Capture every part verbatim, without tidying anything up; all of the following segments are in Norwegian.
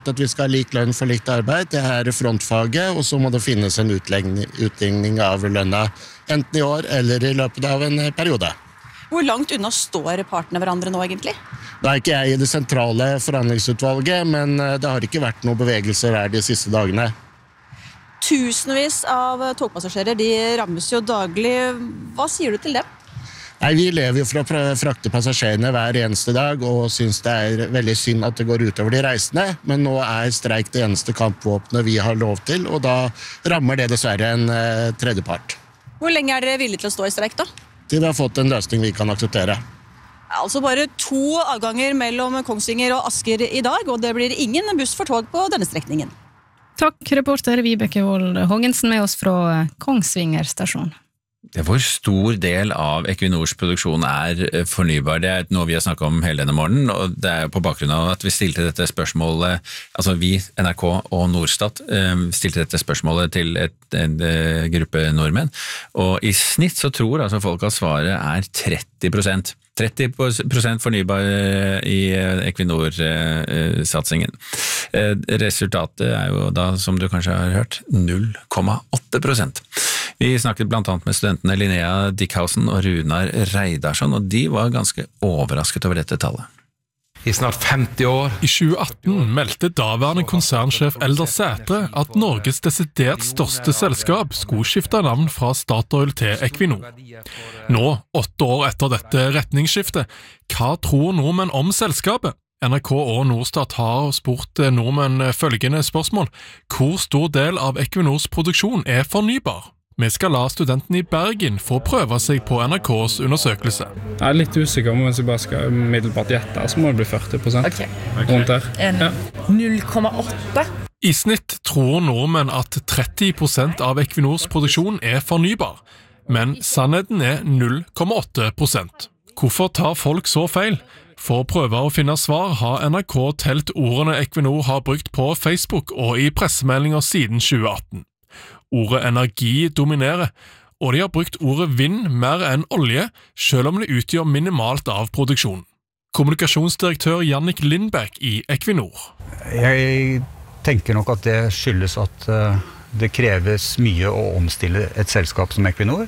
At vi skal ha lik lønn for likt arbeid, det er frontfaget, og så må det finnes en utligning, utligning av lønna, enten i år eller i løpet av en periode. Hvor langt unna står partene hverandre nå egentlig? Da er ikke jeg i det sentrale forhandlingsutvalget, men det har ikke vært noen bevegelser her de siste dagene. Tusenvis av togpassasjerer, de rammes jo daglig. Hva sier du til dem? Nei, vi lever jo for å frakte passasjerene hver eneste dag, og synes det er veldig synd at det går utover de reisende, men nå er streik det eneste kampvåpenet vi har lov til, og da rammer det dessverre en eh, tredjepart. Hvor lenge er dere villige til å stå i streik da? Til vi har fått en løsning vi kan akseptere. Altså bare to avganger mellom Kongsvinger og Asker i dag, og det blir ingen buss for tog på denne strekningen. Takk, reporter Vibeke Wold Hågensen med oss fra Kongsvinger stasjon. Hvor stor del av Equinors produksjon er fornybar? Det er noe vi har snakket om hele denne morgenen, og det er på bakgrunn av at vi stilte dette spørsmålet, altså vi, N R K og Norstat, stilte dette spørsmålet til et, en gruppe nordmenn, og i snitt så tror altså folk at svaret er tretti prosent. tretti prosent fornybar i Equinor-satsingen. Resultatet er jo da, som du kanskje har hørt, null komma åtte prosent. Vi snakket blant annet med studentene Linnea Dickhausen og Runar Reidarsson, og de var ganske overrasket over dette tallet. I snart femti år. I tjue atten meldte daværende konsernsjef Eldar Sætre at Norges desidert største selskap skulle skifte navn fra Statoil til Equinor. Nå, åtte år etter dette retningsskiftet, hva tror nordmenn om selskapet? N R K og Norstat har spurt nordmenn følgende spørsmål. Hvor stor del av Equinors produksjon er fornybar? Vi skal la studenten i Bergen få prøve seg på N R K's undersøkelse. Jeg er litt usikker om hvis jeg bare skal middelbart gjette, så må det bli førti prosent. Ok. Rundt der. Ja. null komma åtte. I snitt tror nordmenn at tretti prosent av Equinors produksjon er fornybar, men sannheten er null komma åtte prosent. Hvorfor tar folk så feil? For å prøve å finne svar har N R K telt ordene Equinor har brukt på Facebook og i pressemeldinger siden tjue atten. Ordet energi dominerer, og de har brukt ordet vind mer enn olje, selv om det utgjør minimalt av produksjonen. Kommunikasjonsdirektør Jannik Lindbæk i Equinor. Jeg tenker nok at det skyldes at det kreves mye å omstille et selskap som Equinor,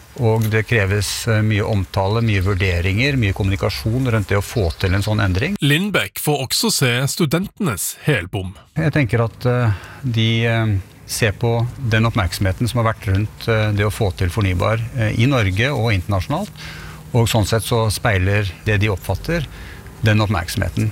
og det kreves mye omtale, mye vurderinger, mye kommunikasjon rundt det å få til en sånn endring. Lindbæk får også se studentenes helbom. Jeg tenker at de ser på den oppmerksomheten som har vært rundt det å få til fornybar i Norge og internasjonalt, og sånn sett så speiler det de oppfatter den oppmerksomheten.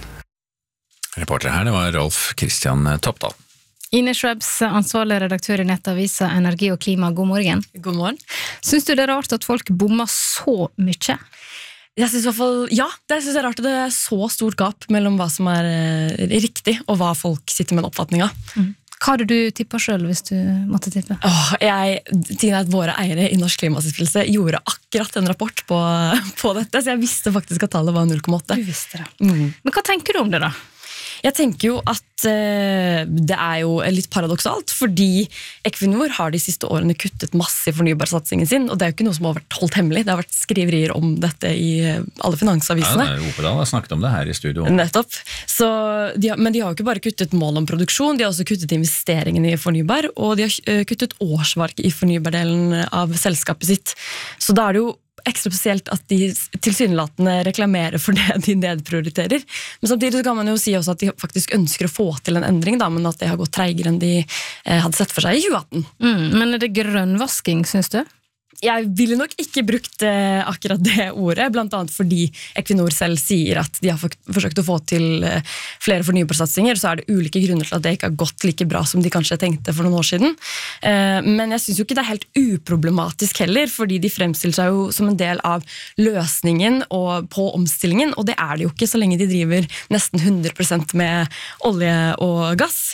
Reporter her, det var Rolf Christian Toppdal. Ine Schwebs, ansvarlig redaktør i nettavisa Energi og Klima, god morgen. God morgen. Syns du det er rart at folk bommer så mye? Jeg synes i hvert fall, ja, det synes jeg er rart at det er så stort gap mellom hva som er riktig og hva folk sitter med en oppfatning av. Mm. Hva hadde du tippet selv hvis du måtte tippe? Åh, jeg, tiden at våre eiere i Norsk Klimastiftelse gjorde akkurat en rapport på, på dette, så jeg visste faktisk at tallet var null komma åtte. Du visste det. Mm. Men hva tenker du om det da? Jeg tenker jo at eh, det er jo litt paradoksalt, fordi Equinor har de siste årene kuttet masse i fornybarsatsingen sin, og det er jo ikke noe som har vært holdt hemmelig. Det har vært skriverier om dette i alle finansavisene. Ja, Opedal har snakket om det her i studio. Nettopp. Så de har, men de har jo ikke bare kuttet mål om produksjon, de har også kuttet investeringene i fornybar, og de har kuttet årsverk i fornybardelen av selskapet sitt. Så da er det jo ekstra spesielt at de tilsynelatende reklamerer for det de nedprioriterer. Men samtidig så kan man jo si også at de faktisk ønsker å få til en endring, da, men at det har gått treigere enn de eh, hadde sett for seg i tjue atten. Mm, men er det grønnvasking, synes du? Jeg ville nok ikke brukt eh, akkurat det ordet, blant annet fordi Equinor selv sier at de har forsøkt å få til eh, flere fornybarsatsinger, så er det ulike grunner til at det ikke har gått like bra som de kanskje tenkte for noen år siden. Eh, men jeg synes jo ikke det er helt uproblematisk heller, fordi de fremstiller seg jo som en del av løsningen og på omstillingen, og det er det jo ikke så lenge de driver nesten hundre prosent med olje og gass.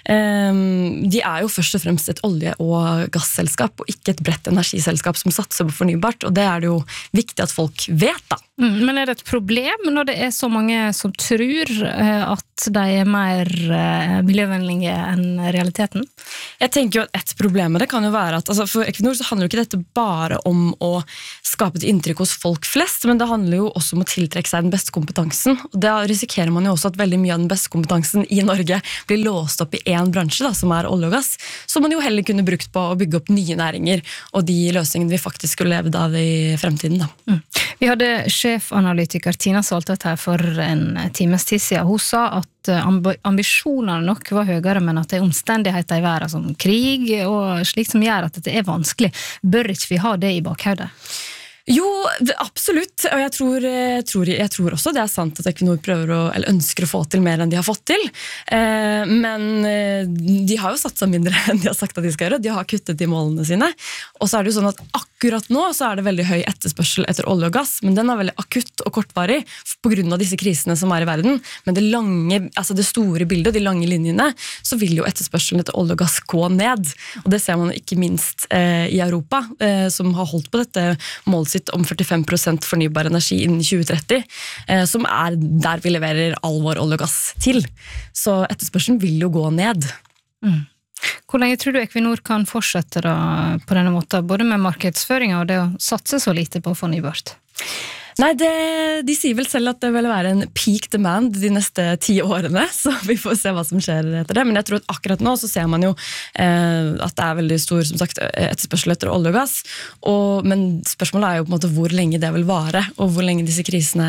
De er jo først og fremst et olje- og gasselskap, og ikke et bredt energiselskap som satser på fornybart, og det er det jo viktig at folk vet da. Mm, men er det et problem når det er så mange som tror at de er mer miljøvennlige enn realiteten? Jeg tenker jo at et problem med det kan jo være at altså for Equinor så handler jo ikke dette bare om å skape et inntrykk hos folk flest, men det handler jo også om å tiltrekke seg den beste kompetansen. Og da risikerer man jo også at veldig mye av den beste kompetansen i Norge blir låst opp i en bransje, da, som er olje og gass, som man jo heller kunne brukt på å bygge opp nye næringer og de løsningene vi faktisk skulle leve av i fremtiden. Da. Mm. Vi hadde sjefanalytiker Tina Saltvedt her for en times tid siden. Hun sa at ambisjonene nok var høyere, men at det er omstendigheter i verden som krig og slikt som gjør at dette er vanskelig. Bør ikke vi ha det i bakhaudet? Jo, absolutt, og jeg tror, jeg, tror, jeg tror også det er sant at Equinor prøver å, eller ønsker å få til mer enn de har fått til, eh, men de har jo satt seg mindre enn de har sagt at de skal gjøre, de har kuttet de målene sine, og så er det jo sånn at akkurat nå så er det veldig høy etterspørsel etter olje og gass, men den er veldig akutt og kortvarig på grunn av disse krisene som er i verden, men det lange, altså det store bildet, de lange linjene, så vil jo etterspørselen etter olje og gass gå ned, og det ser man ikke minst eh, i Europa, eh, som har holdt på dette målet om førtifem prosent fornybar energi innen tjue tretti, eh, som er der vi leverer all vår olje og gass til. Så etterspørselen vil jo gå ned. Mm. Hvor lenge tror du Equinor kan fortsette da, på denne måten, både med markedsføringen og det å satse så lite på fornybart? Nei, det, de sier vel selv at det vil være en peak demand de neste ti årene, så vi får se hva som skjer etter det. Men jeg tror at akkurat nå så ser man jo eh, at det er veldig stor som sagt, etterspørsel etter olje og gass, og, men spørsmålet er jo på en måte hvor lenge det vil vare, og hvor lenge disse krisene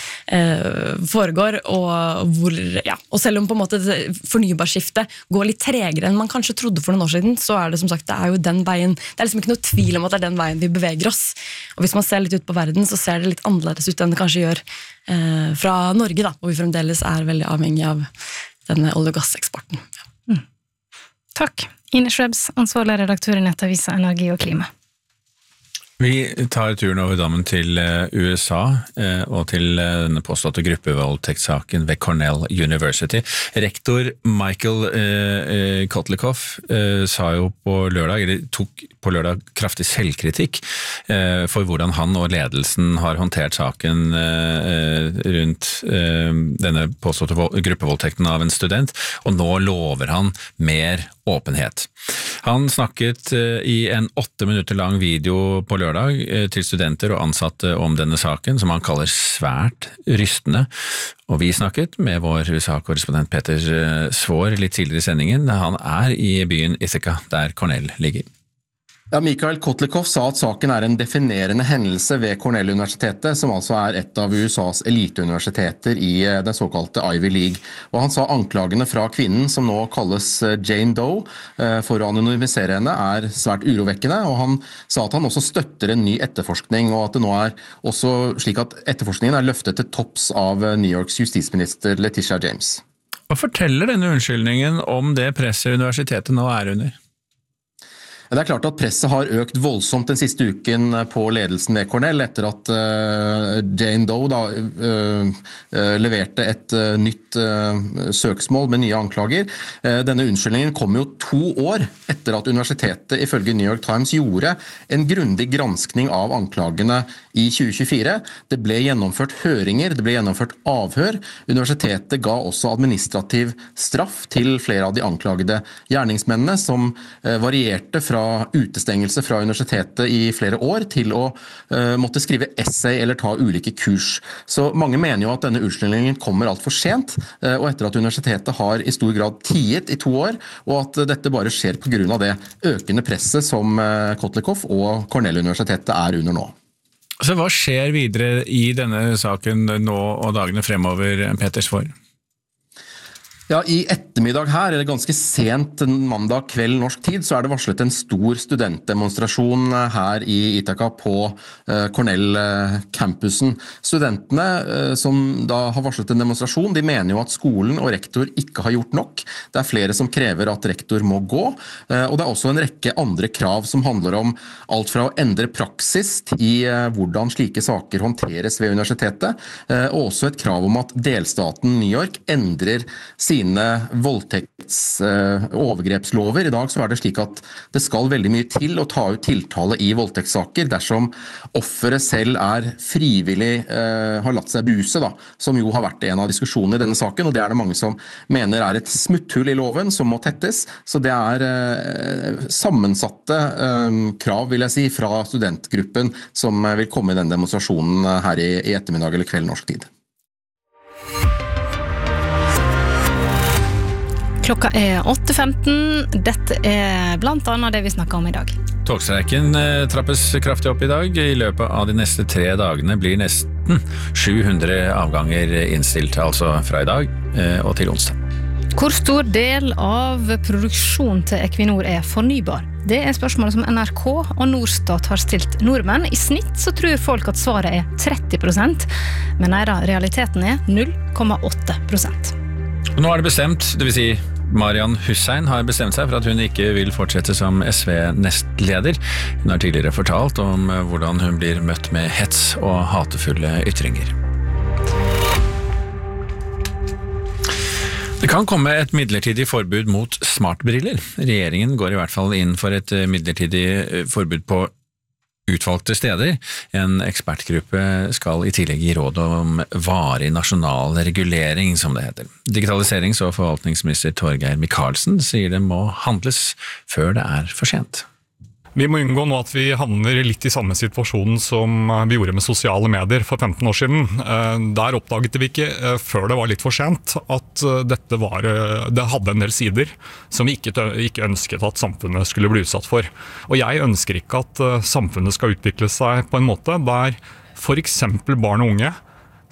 eh, foregår, og, hvor, ja. Og selv om på en måte fornybarskiftet går litt tregere enn man kanskje trodde for noen år siden, så er det som sagt, det er jo den veien, det er liksom ikke noe tvil om at det er den veien vi beveger oss. Og hvis man ser litt ut på verden, så ser det litt annerledes ut enn det kanskje gjør eh, fra Norge, da, hvor vi fremdeles er veldig avhengig av denne olje- og gasseksporten. Ja. Mm. Takk. Ine Schrebs, ansvarlig redaktør i Nettavisen Energi og Klima. Vi tar turen over dammen til U S A og til denne påståtte gruppevoldtektssaken ved Cornell University. Rektor Michael Kotlikoff sa jo på lørdag, eller tok på lørdag kraftig selvkritikk for hvordan han og ledelsen har håndtert saken rundt denne påståtte gruppevoldtekten av en student, og nå lover han mer åpenhet. Han snakket i en åtte minutter lang video på lørdag til studenter og ansatte om denne saken, som han kaller svært rystende. Og vi snakket med vår U S A-korrespondent Peter Svår litt tidligere i sendingen. Han er i byen Ithaca, der Cornell ligger. Ja, Michael Kotlikoff sa at saken er en definerende hendelse ved Cornell-universitetet, som altså er et av U S A's eliteuniversiteter i den såkalte Ivy League. Og han sa anklagene fra kvinnen, som nå kalles Jane Doe, for å anonymisere henne, er svært urovekkende, og han sa at han også støtter en ny etterforskning, og at det nå er også slik at etterforskningen er løftet til topps av New Yorks justisminister Letitia James. Hva forteller denne unnskyldningen om det presset universitetet nå er under? Det er klart at presset har økt voldsomt den siste uken på ledelsen ved Cornell etter at uh, Jane Doe da, uh, uh, leverte et uh, nytt uh, søksmål med nye anklager. Uh, denne unnskyldningen kom jo to år etter at universitetet ifølge New York Times gjorde en grundig granskning av anklagene i tjue tjuefire. Det ble gjennomført høringer, det ble gjennomført avhør. Universitetet ga også administrativ straff til flere av de anklagede gjerningsmennene, som uh, varierte fra utestengelse fra universitetet i flere år til å uh, måtte skrive essay eller ta ulike kurs. Så mange mener jo at denne unnskyldningen kommer alt for sent, uh, og etter at universitetet har i stor grad tiet i to år, og at uh, dette bare skjer på grunn av det økende presset som uh, Kotlikoff og Cornell-universitetet er under nå. Så hva skjer videre i denne saken nå og dagene fremover, Peter Svår? Ja, I ettermiddag her, eller ganske sent mandag kveld norsk tid, så er det varslet en stor studentdemonstrasjon her i Ithaca på Cornell-campusen. Studentene som da har varslet en demonstrasjon, de mener jo at skolen og rektor ikke har gjort nok. Det er flere som krever at rektor må gå, og det er også en rekke andre krav som handler om alt fra å endre praksis i hvordan slike saker håndteres ved universitetet, og også et krav om at delstaten New York endrer sine sine voldtekts eh, overgrepslover. I dag så er det slik at det skal veldig mye til å ta ut tiltale i voldtektssaker dersom offeret selv er frivillig, eh, har latt seg buse, da, som jo har vært en av diskusjonene i denne saken, og det er det mange som mener er et smutthull i loven som må tettes. Så det er eh, sammensatte eh, krav, vil jeg si, fra studentgruppen som vil komme i den demonstrasjonen her i, i ettermiddag eller kveld norsk tid. Klokka er åtte femten. Dette er blant annet det vi snakker om i dag. Togstreiken trappes kraftig opp i dag. I løpet av de neste tre dagene blir nesten sju hundre avganger innstilt, altså fra i dag og til onsdag. Hvor stor del av produksjonen til Equinor er fornybar? Det er spørsmålet som N R K og Norstat har stilt nordmenn. I snitt så tror folk at svaret er tretti prosent, men nei da, realiteten er null komma åtte prosent. Nå er det bestemt, det vil si Marian Hussein har bestemt seg for at hun ikke vil fortsette som S V-nestleder. Hun har tidligere fortalt om hvordan hun blir møtt med hets og hatefulle ytringer. Det kan komme et midlertidig forbud mot smartbriller. Regjeringen går i hvert fall inn for et midlertidig forbud på utvalgte steder. En ekspertgruppe skal i tillegg gi råd om varig nasjonal regulering, som det heter. Digitaliserings- og forvaltningsminister Torgeir Micaelsen sier det må handles før det er for sent. Vi må unngå nå at vi havner litt i samme situasjon som vi gjorde med sosiale medier for femten år siden. Der oppdaget vi ikke, før det var litt for sent, at dette var, det hadde en del sider som vi ikke, ikke ønsket at samfunnet skulle bli utsatt for. Og jeg ønsker ikke at samfunnet skal utvikle seg på en måte der for eksempel barn og unge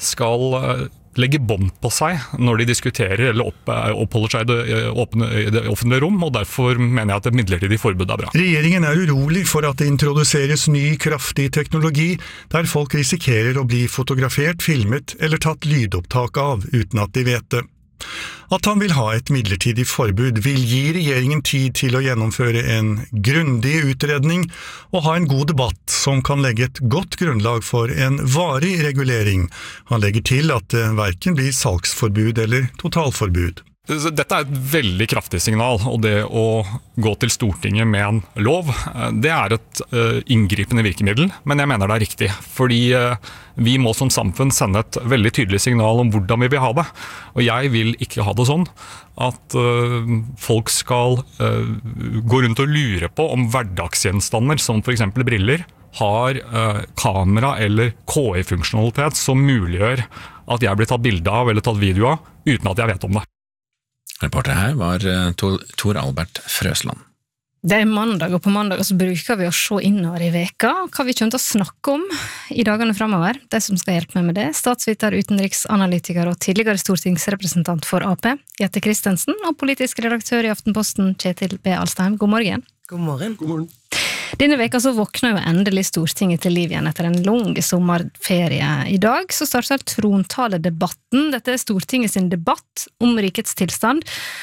skal legge bånd på seg når de diskuterer eller opp, oppholder seg i det, åpne, i det offentlige rom, og derfor mener jeg at et midlertidig forbud er bra. Regjeringen er urolig for at det introduseres ny, kraftig teknologi der folk risikerer å bli fotografert, filmet eller tatt lydopptak av uten at de vet det. At han vil ha et midlertidig forbud vil gi regjeringen tid til å gjennomføre en grundig utredning og ha en god debatt som kan legge et godt grunnlag for en varig regulering. Han legger til at det hverken blir salgsforbud eller totalforbud. Dette er et veldig kraftig signal, og det å gå til Stortinget med en lov, det er et uh, inngripende virkemiddel, men jeg mener det er riktig, fordi uh, vi må som samfunn sende et veldig tydelig signal om hvordan vi vil ha det, og jeg vil ikke ha det sånn at uh, folk skal uh, gå rundt og lure på om hverdagsgjenstander, som for eksempel briller, har uh, kamera eller K I-funksjonalitet som muliggjør at jeg blir tatt bilde av eller tatt video av, uten at jeg vet om det. Reporter her var Tor Albert Frøsland. Det er mandag, og på mandag så bruker vi å se innover i veka. Hva vi kommer til å snakke om i dagene fremover. De som skal hjelpe meg med det, statsviter, utenriksanalytiker og tidligere stortingsrepresentant for A P, Jette Christensen, og politisk redaktør i Aftenposten, Kjetil B. Alstheim. God morgen. God morgen. God morgen. Denne veka så våkner jo endelig Stortinget til liv igjen etter en lang sommerferie. I dag så starter trontaledebatten. Dette er Stortinget sin debatt om rikets tilstand.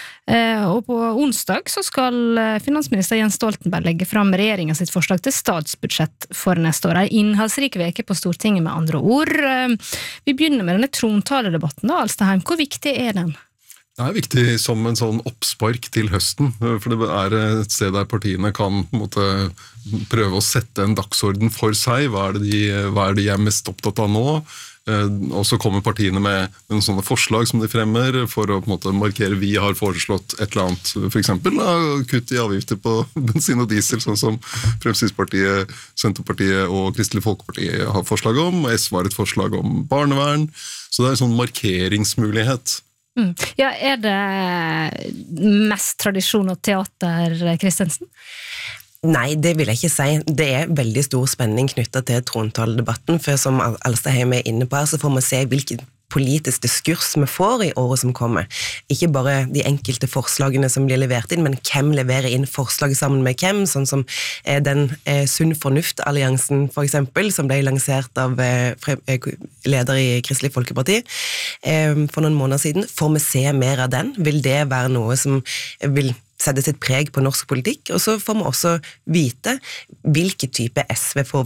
Og på onsdag så skal finansminister Jens Stoltenberg legge fram regjeringen sitt forslag til statsbudsjett for neste år. En innholdsrik veke på Stortinget med andre ord. Vi begynner med denne trontaledebatten da, Alstheim. Hvor viktig er den? Det er viktig som en sånn oppspark til høsten, for det er et sted der partiene kan måtte, prøve å sette en dagsorden for seg. Hva er det de, hva er det de er mest opptatt av nå? Og så kommer partiene med noen sånne forslag som de fremmer for å på en måte markere vi har foreslått et eller annet, for eksempel kutt i avgifter på bensin og diesel, sånn som Fremskrittspartiet, Senterpartiet og Kristelig Folkeparti har forslag om, og S V har et forslag om barnevern, så det er en sånn markeringsmulighet. Mm. Ja, er det mest tradisjon og teater, Christensen? Nei, det vil jeg ikke si. Det er veldig stor spenning knyttet til trontaledebatten, for som Alstheim er inne på her, så får man se hvilken politisk diskurs vi får i året som kommer. Ikke bare de enkelte forslagene som blir levert inn, men hvem leverer inn forslag sammen med hvem, sånn som eh, den eh, Sunn Fornuft-alliansen for eksempel, som ble lansert av eh, leder i Kristelig Folkeparti eh, for noen måneder siden. Får vi se mer av den? Vil det være noe som vil sette sitt preg på norsk politikk? Og så får vi også vite hvilke type S V får vi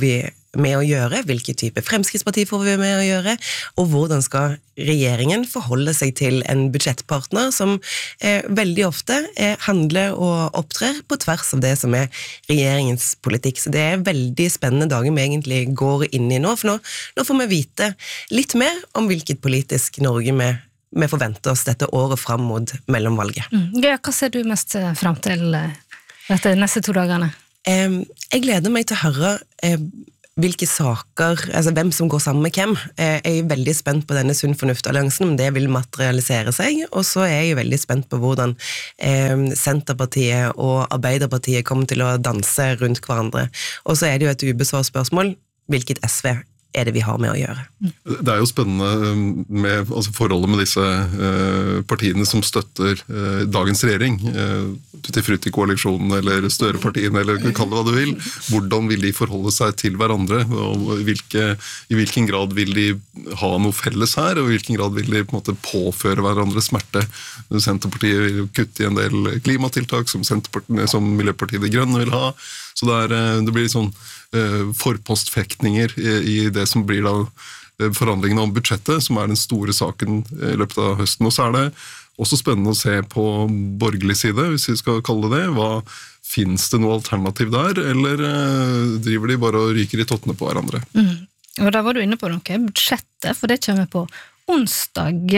med å gjøre, hvilke type Fremskrittsparti får vi med å gjøre, og hvordan skal regjeringen forholde seg til en budsjettpartner som eh, veldig ofte eh, handler og opptrer på tvers av det som er regjeringens politikk. Så det er veldig spennende dager vi egentlig går inn i nå, for nå, nå får vi vite litt mer om hvilket politisk Norge vi, vi forventer oss dette året fram mot mellomvalget. Mm. Ja, hva ser du mest frem til dette neste to dagene? Eh, jeg gleder meg til å høre eh, hvilke saker, altså hvem som går sammen med hvem. Jeg er veldig spent på denne Sunn Fornuft-alliansen, om det vil materialisere seg, og så er jeg veldig spent på hvordan eh, Senterpartiet og Arbeiderpartiet kommer til å danse rundt hverandre. Og så er det jo et ubesvart spørsmål, hvilket S V er det vi har med å gjøre. Det er jo spennende med altså forholdet med disse uh, partiene som støtter uh, dagens regjering, uh, til Frutti-koalisjonen eller Støre-partiene, eller kall det hva du vil. Hvordan vil de forholde seg til hverandre, og hvilke, i hvilken grad vil de ha noe felles her, og i hvilken grad vil de på en måte påføre hverandre smerte. Senterpartiet vil kutte i en del klimatiltak som, som Miljøpartiet De Grønne vil ha, så det, er, det blir sånn uh, forpostfektninger i, i det som blir da forhandlingene om budsjettet, som er den store saken i løpet av høsten. Og så er det også spennende å se på borgerlig side, hvis vi skal kalle det det. Hva, finnes det noe alternativ der, eller uh, driver de bare og ryker i tottene på hverandre? Mm. Og da var du inne på noe, budsjettet, for det kommer på onsdag.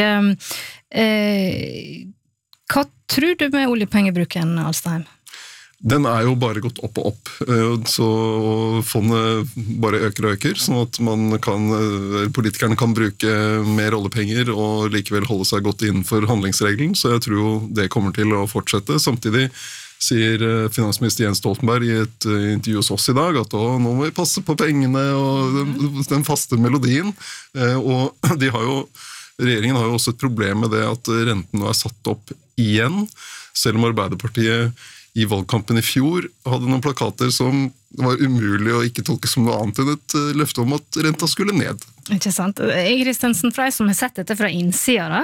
Eh, hva tror du med oljepengebruken, Alstadheim? Den er jo bare gått opp og opp, så fondet bare øker og øker, sånn at man kan, politikerne kan bruke mer oljepenger og likevel holde seg godt innenfor handlingsregelen, så jeg tror jo det kommer til å fortsette. Samtidig sier finansminister Jens Stoltenberg i et intervju hos oss i dag at å, nå må vi passe på pengene og den, den faste melodien, og de har jo, regjeringen har jo også et problem med det at renten nå er satt opp igjen, selv om Arbeiderpartiet i valgkampen i fjor hadde noen plakater som var umulig å ikke tolke som noe annet enn et løfte om at renta skulle ned. Ikke sant. Kristensen Frey, som har sett dette fra innsida,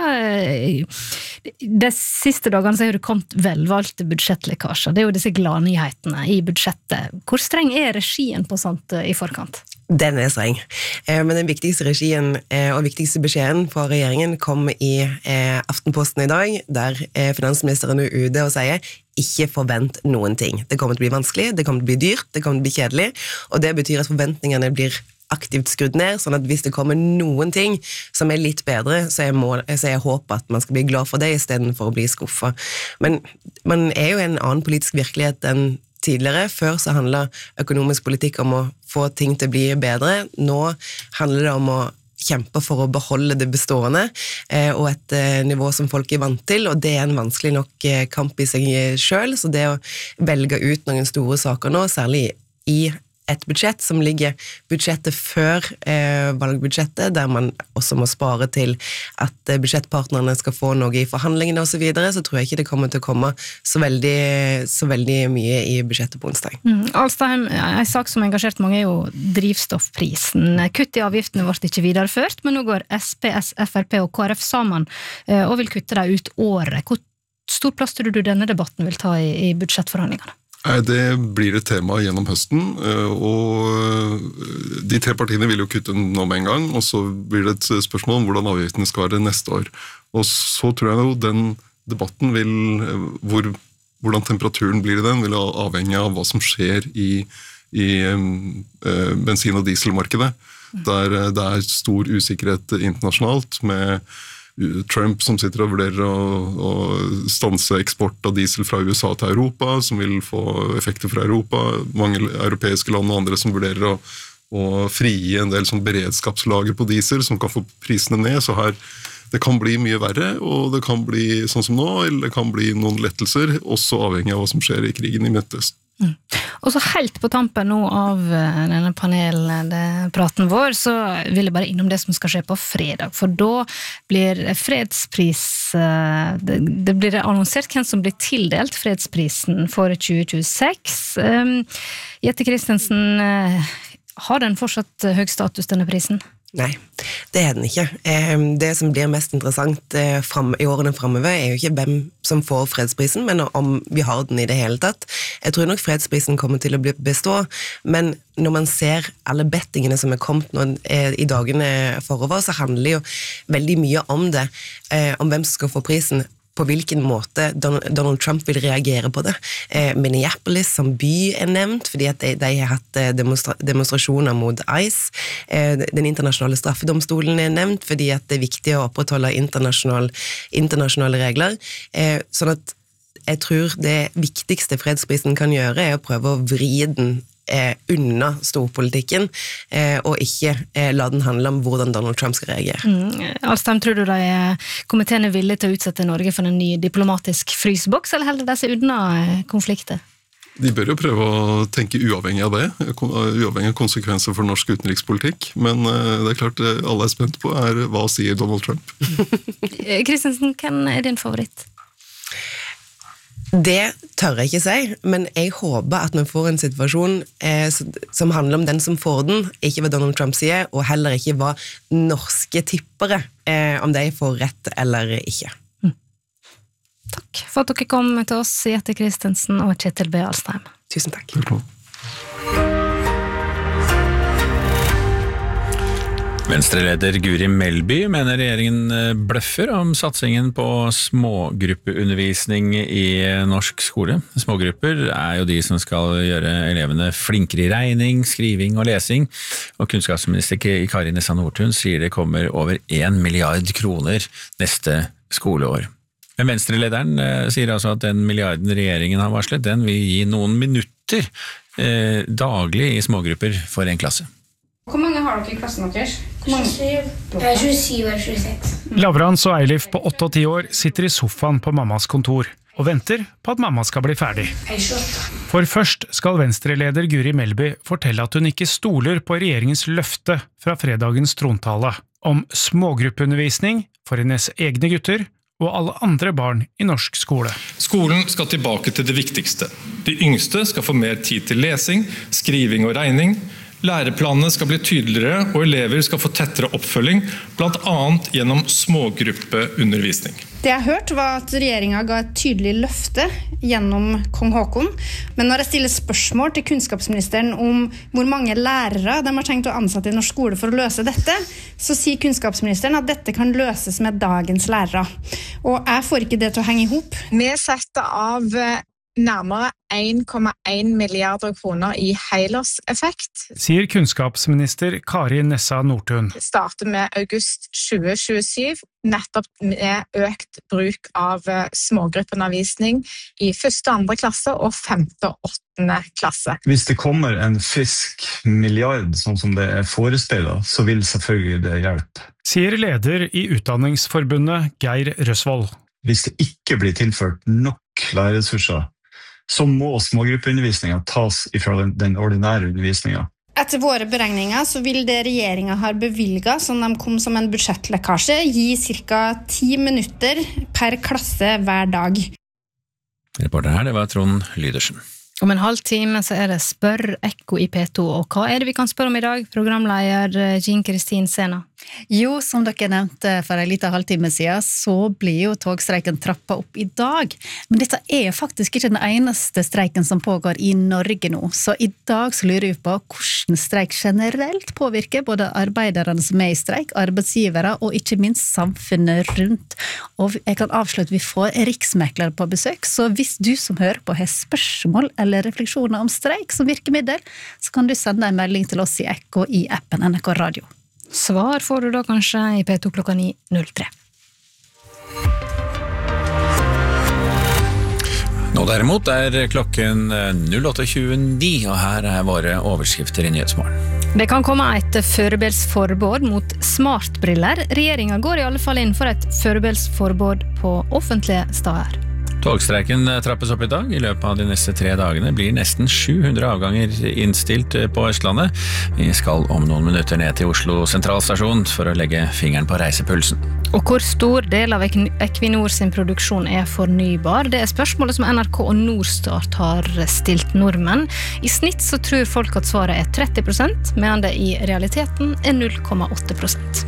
de siste dagene så har det kommet velvalgte budsjettlekkasjer. Det er jo disse gladnyhetene i budsjettet. Hvor streng er regien på sånt i forkant? Den er streng. Men den viktigste regien og viktigste beskjeden fra regjeringen kom i Aftenposten i dag, der finansministeren er ute og sier ikke forvent noen ting. Det kommer til å bli vanskelig, det kommer til å bli dyrt, det kommer til å bli kjedelig, og det betyr at forventningene blir aktivt skrudd ned, sånn at hvis det kommer noen ting som er litt bedre, så er, mål, så er jeg håp at man skal bli glad for det i stedet for å bli skuffet. Men man er jo i en annen politisk virkelighet enn tidligere. Før så handlet økonomisk politikk om å få ting til å bli bedre. Nå handler det om å kjempe for å beholde det bestående, eh, og et eh, nivå som folk er vant til, og det er en vanskelig nok eh, kamp i seg selv, så det å velge ut noen store saker nå, særlig i et budsjett som ligger budsjettet før eh, valgbudsjettet, der man også må spare til at eh, budsjettpartnerne skal få noe i forhandlingene og så videre, så tror jeg ikke det kommer til å komme så veldig, så veldig mye i budsjettet på onsdag. Mm. Alstadheim, en sak som engasjert mange er jo drivstoffprisen. Kutt i avgiftene ble ikke videreført, men nå går S P, S, F R P og K R F sammen eh, og vil kutte det ut året. Hvor stor plass tror du denne debatten vil ta i, i budsjettforhandlingene? Nei, det blir et tema gjennom høsten, og de tre partiene vil jo kutte nå med en gang, og så blir det et spørsmål om hvordan avgiftene skal være neste år. Og så tror jeg jo den debatten vil, hvor, hvordan temperaturen blir i den, vil avhenge av hva som skjer i, i uh, bensin- og dieselmarkedet, der det er stor usikkerhet internasjonalt med Trump som sitter og vurderer å, å stanse eksport av diesel fra U S A til Europa, som vil få effekter fra Europa, mange europeiske land og andre som vurderer å, å frigi en del sånn beredskapslager på diesel som kan få prisene ned, så her det kan bli mye verre, og det kan bli sånn som nå, eller det kan bli noen lettelser, også avhengig av hva som skjer i krigen i Midtøsten. Mm. Og så helt på tampen nå av denne panelpraten vår, så vil jeg bare innom det som skal skje på fredag, for da blir fredspris, det, det blir annonsert hvem som blir tildelt fredsprisen for tjue tjueseks. Jette Christensen, har den fortsatt høy status, denne prisen? Nei, det er den ikke. Det som blir mest interessant i årene fremover er jo ikke hvem som får fredsprisen, men om vi har den i det hele tatt. Jeg tror nok fredsprisen kommer til å bestå, men når man ser alle bettingene som er kommet nå i dagene forover, så handler jo veldig mye om det, om hvem som skal få prisen, på hvilken måte Donald Trump vil reagere på det. Eh, Minneapolis som by er nevnt, fordi at de, de har hatt demonstra demonstrasjoner mot ICE. Eh, den internasjonale straffedomstolen er nevnt, fordi at det er viktig å opprettholde internasjonal, internasjonale regler. Eh, sånn at jeg tror det viktigste fredsprisen kan gjøre er å prøve å vri den eh, unna storpolitikken, eh, og ikke eh, la den handle om hvordan Donald Trump skal reagere. Mm. Alstheim, tror du de komiteen er villig til å utsette Norge for en ny diplomatisk fryseboks, eller holder de seg unna konflikter? De bør jo prøve å tenke uavhengig av det, uavhengig av konsekvenser for norsk utenrikspolitikk, men det er klart alle er spent på er hva sier Donald Trump. Kristensen, hvem er din favoritt? Det tør jeg ikke si, men jeg håper at vi får en situasjon eh, som handler om den som får den, ikke hva Donald Trump sier, og heller ikke hva norske tippere, eh, om de får rett eller ikke. Mm. Takk for at dere kom til oss, Jette Kristensen og Kjetil B. Alstheim. Tusen takk. Venstre-leder Guri Melby mener regjeringen bløffer om satsingen på smågruppeundervisning i norsk skole. Smågrupper er jo de som skal gjøre elevene flinkere i regning, skriving og lesing, og kunnskapsminister Kari Nessa Nordtun sier det kommer over en milliard kroner neste skoleår. Men Venstre-lederen sier altså at den milliarden regjeringen har varslet, den vil gi noen minutter eh, daglig i smågrupper for en klasse. Hvor mange har dere i klassen deres? tjuesyv eller tjueseks. Lavrans og Eilif på åtte og ti år sitter i sofaen på mammas kontor og venter på at mamma skal bli ferdig. For først skal Venstre-leder Guri Melby fortelle at hun ikke stoler på regjeringens løfte fra fredagens trontale om smågruppeundervisning for hennes egne gutter og alle andre barn i norsk skole. Skolen skal tilbake til det viktigste. De yngste skal få mer tid til lesing, skriving og regning. Læreplanene skal bli tydeligere, og elever skal få tettere oppfølging, blant annet gjennom smågruppeundervisning. Det jeg har hørt var at regjeringen ga et tydelig løfte gjennom Kong Håkon, men når jeg stiller spørsmål til kunnskapsministeren om hvor mange lærere de har tenkt å ansette i norsk skole for å løse dette, så sier kunnskapsministeren at dette kan løses med dagens lærere. Og jeg får ikke det til å henge ihop. Vi setter av nærmere en komma en milliarder kroner i helårseffekt. Sier kunnskapsminister Kari Nessa Nordtun. Starter med august tjue tjuesyv, nettopp med økt bruk av smågruppeundervisning i første og andre klasse og femte og åttende klasse. Hvis det kommer en frisk milliard, sånn som det er forespeilet, så vil selvfølgelig det hjelpe. Sier leder i Utdanningsforbundet Geir Røsvold. Hvis det ikke blir tilført nok lærerressurser, så må smågruppeundervisningen tas ifra den, den ordinære undervisningen. Etter våre beregninger så vil det regjeringen har bevilget, som de kom som en budsjettlekkasje, gi cirka ti minutter per klasse hver dag. Reporter her, det var Trond Lydersen. Om en halv time så er det Spør Ekko i P to, og hva er det vi kan spørre om i dag, programleder Jean Kristin Sena? Jo, som dere nevnte for en liten halvtime siden, så blir jo togstreiken trappet opp i dag. Men dette er faktisk ikke den eneste streiken som pågår i Norge nå. Så i dag så lurer vi på hvordan streik generelt påvirker både arbeiderne som er i streik, arbeidsgivere og ikke minst samfunnet rundt. Og jeg kan avsløre at vi får riksmeklere på besøk, så hvis du som hører på har spørsmål eller refleksjoner om streik som virkemiddel, så kan du sende en melding til oss i Ekko i appen N R K Radio. Svar får du da kanskje i P to klokka ni null tre. Nå derimot er klokken null åtte tjueni, og her er våre overskrifter i Nyhetsmorgen. Det kan komme et førebelsforbud mot smartbriller. Regjeringen går i alle fall inn for et førebelsforbud på offentlige steder. Togstreiken trappes opp i dag. I løpet av de neste tre dagene blir nesten sju hundre avganger innstilt på Østlandet. Vi skal om noen minutter ned til Oslo sentralstasjon for å legge fingeren på reisepulsen. Og hvor stor del av Equinor sin produksjon er fornybar? Det er spørsmålet som N R K og Norstat har stilt nordmenn. I snitt så tror folk at svaret er tretti prosent, medan det i realiteten er null komma åtte prosent.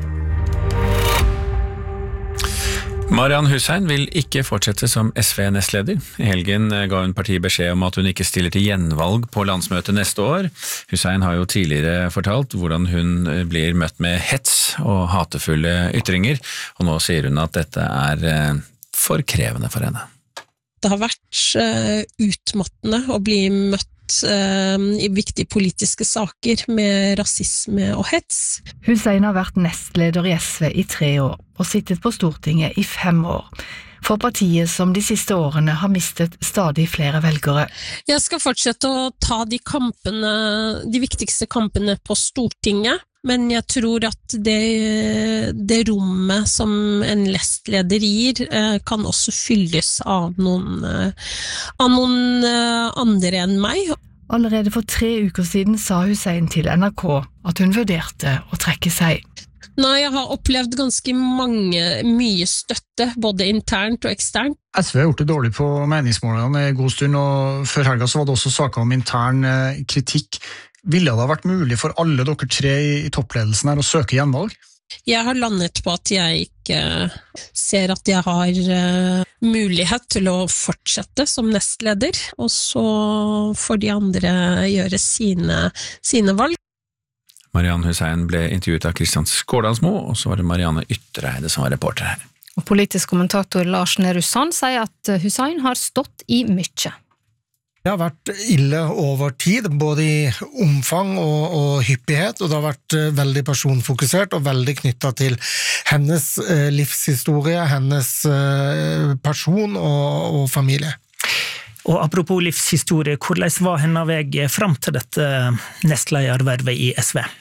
Mariann Hussein vil ikke fortsette som S V-nestleder. I helgen ga hun partiet beskjed om at hun ikke stiller til gjenvalg på landsmøtet neste år. Hussein har jo tidligere fortalt hvordan hun blir møtt med hets og hatefulle ytringer, og nå sier hun at dette er for krevende for henne. Det har vært utmattende å bli møtt i viktige politiske saker med rasisme og hets. Hussein har vært nestleder i S V i tre år og sittet på Stortinget i fem år. For partiet som de siste årene har mistet stadig flere velgere. Jeg skal fortsette å ta de kampene, de viktigste kampene på Stortinget, men jeg tror at det, det rommet som en nestleder gir, kan også fylles av noen, av noen andre enn meg. Allerede for tre uker siden sa Hussein til N R K at hun vurderte å trekke seg. Nei, jeg har opplevd ganske mange, mye støtte, både internt og eksternt. S V har gjort det dårlig på meningsmålene en god stund, og før helga så var det også saker om intern kritikk. Ville det ha vært mulig for alle dere tre i toppledelsen her å søke gjenvalg? Jeg har landet på at jeg ikke ser at jeg har mulighet til å fortsette som nestleder, og så får de andre gjøre sine, sine valg. Mariann Hussein ble intervjuet av Kristian Skårdalsmo, og så var det Marianne Yttereide som var reporter her. Og politisk kommentator Lars Nehru Sand sier at Hussein har stått i mye. Det har vært ille over tid, både i omfang og, og hyppighet, og det har vært veldig personfokusert og veldig knyttet til hennes eh, livshistorie, hennes eh, person og, og familie. Og apropos livshistorie, hvordan var hennes vei fram til dette nestledervervet i S V?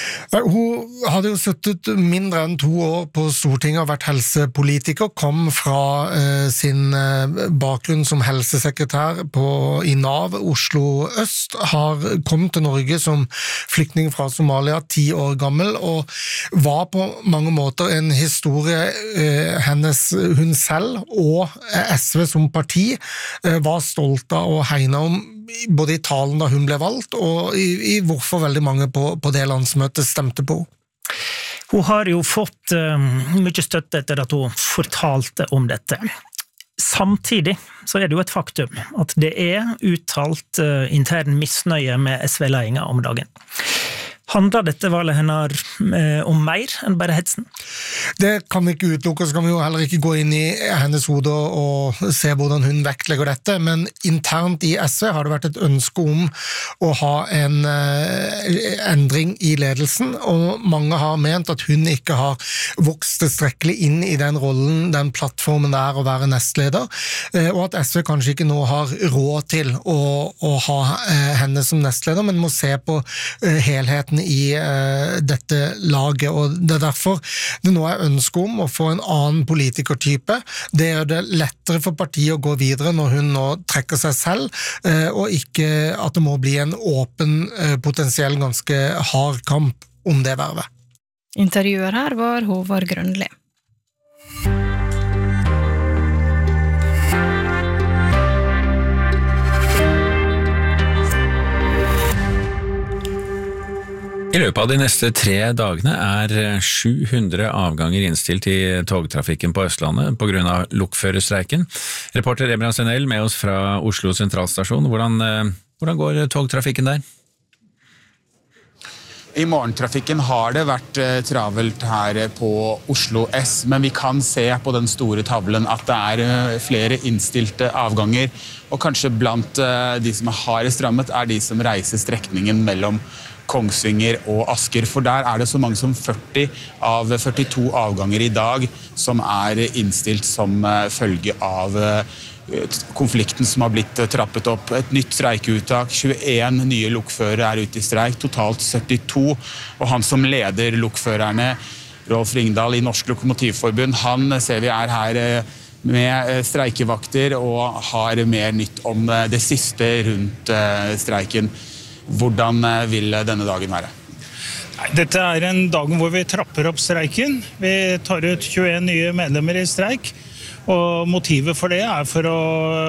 Hun hadde jo suttet mindre enn to år på Stortinget og vært helsepolitiker, kom fra eh, sin bakgrunn som helsesekretær på, i NAV Oslo Øst, har kommet til Norge som flyktning fra Somalia, ti år gammel, og var på mange måter en historie eh, hennes, hun selv og S V som parti eh, var stolt av og hegnet om, både i talen da hun ble valgt, og i, i hvorfor veldig mange på, på det landsmøtet stemte på. Hun har jo fått uh, mye støtte etter at hun fortalte om dette. Samtidig så er det jo et faktum at det er uttalt uh, intern misnøye med S V-ledingen om dagen. Handler dette valget hennes eh, om mer enn bare hetsen? Det kan vi ikke utelukke, så kan vi jo heller ikke gå inn i hennes hode og se hvordan hun vektlegger dette, men internt i S V har det vært et ønske om å ha en eh, endring i ledelsen, og mange har ment at hun ikke har vokst tilstrekkelig inn i den rollen, den plattformen det er å være nestleder, eh, og at S V kanskje ikke nå har råd til å, å ha eh, henne som nestleder, men må se på eh, helheten i uh, dette laget, og det er derfor det nå er ønske om å få en annen politikertype. Det gjør det lettere for partiet å gå videre når hun nå trekker seg selv, uh, og ikke at det må bli en åpen, uh, potensiell ganske hard kamp om det vervet. Intervjuer her var Håvard Grønli. I løpet av de neste tre dagene er sju hundre avganger innstilt i togtrafikken på Østlandet på grunn av lokførerstreiken. Reporter Ebra Senell med oss fra Oslo sentralstasjon. Hvordan, hvordan går togtrafikken der? I morgentrafikken har det vært travelt her på Oslo S, men vi kan se på den store tavlen at det er flere innstilte avganger, og kanskje blant de som er hardest rammet er de som reiser strekningen mellom Kongsvinger og Asker, for der er det så mange som førti av førtito avganger i dag som er innstilt som følge av konflikten som har blitt trappet opp. Et nytt streikeuttak, tjueen nye lokførere er ute i streik, totalt syttito, og han som leder lokførerne, Rolf Ringdal i Norsk Lokomotivforbund, han ser vi er her med streikevakter og har mer nytt om det siste rundt streiken. Hvordan vil denne dagen være? Dette er en dag hvor vi trapper opp streiken. Vi tar ut tjueen nye medlemmer i streik, og motivet for det er for å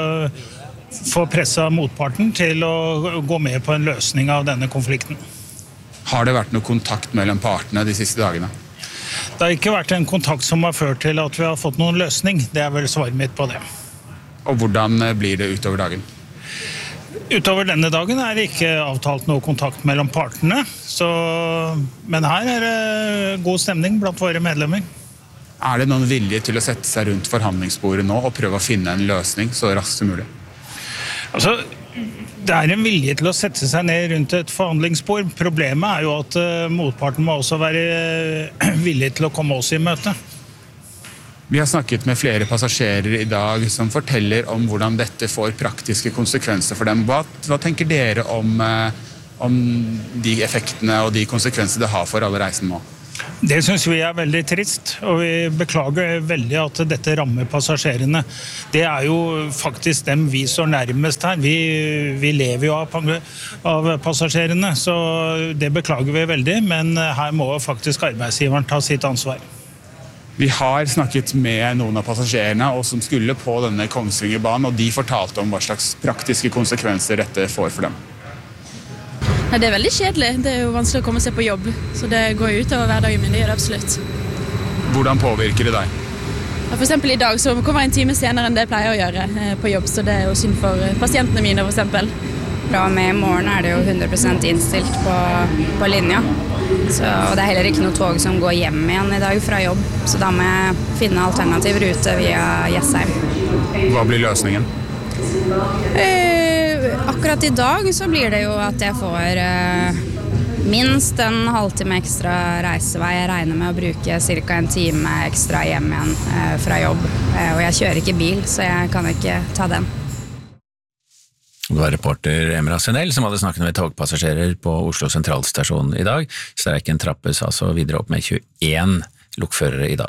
få presset motparten til å gå med på en løsning av denne konflikten. Har det vært noe kontakt mellom partene de siste dagene? Det har ikke vært en kontakt som har ført til at vi har fått noen løsning. Det er vel svaret mitt på det. Og hvordan blir det utover dagen? Utover denne dagen er det ikke avtalt noe kontakt mellom partene, så, men her er det god stemning blant våre medlemmer. Er det noen vilje til å sette seg rundt forhandlingsbordet nå og prøve å finne en løsning så raskt som mulig? Altså, det er en vilje til å sette seg ned rundt et forhandlingsbord. Problemet er jo at uh, motparten må også være uh, villig til å komme oss i møte. Vi har snakket med flere passasjerer i dag som forteller om hvordan dette får praktiske konsekvenser for dem. Hva, hva tenker dere om, uh, om de effektene og de konsekvenser det har for alle reisende nå? Det synes vi er veldig trist, og vi beklager veldig at dette rammer passasjerene. Det er jo faktisk dem vi står nærmest her. Vi, vi lever jo av, av passasjerene, så det beklager vi veldig, men her må faktisk arbeidsgiveren ta sitt ansvar. Vi har snakket med noen av passasjerene og som skulle på denne Kongsvingerbanen, og de fortalte om hva slags praktiske konsekvenser dette får for dem. Det er veldig kjedelig. Det er jo vanskelig å komme seg på jobb, så det går jo ut over hverdagen min, det gjør det absolutt. Hvordan påvirker det deg? For eksempel i dag så kommer jeg en time senere enn det jeg pleier å gjøre på jobb, så det er jo synd for pasientene mine for eksempel. Fra og med i morgen er det jo hundre prosent innstilt på, på linja, så, og det er heller ikke noe tog som går hjem igjen i dag fra jobb, så da må jeg finne alternativ rute via Jessheim. Hva blir løsningen? Eh, akkurat i dag så blir det jo at jeg får eh, minst en halvtime ekstra reisevei. Jeg regner med å bruke cirka en time ekstra hjem igjen eh, fra jobb. Eh, og jeg kjører ikke bil, så jeg kan ikke ta den. Det var reporter Emra Senell som hadde snakket med togpassasjerer på Oslo sentralstasjon i dag. Streiken trappes altså videre opp med tjueen lokførere i dag.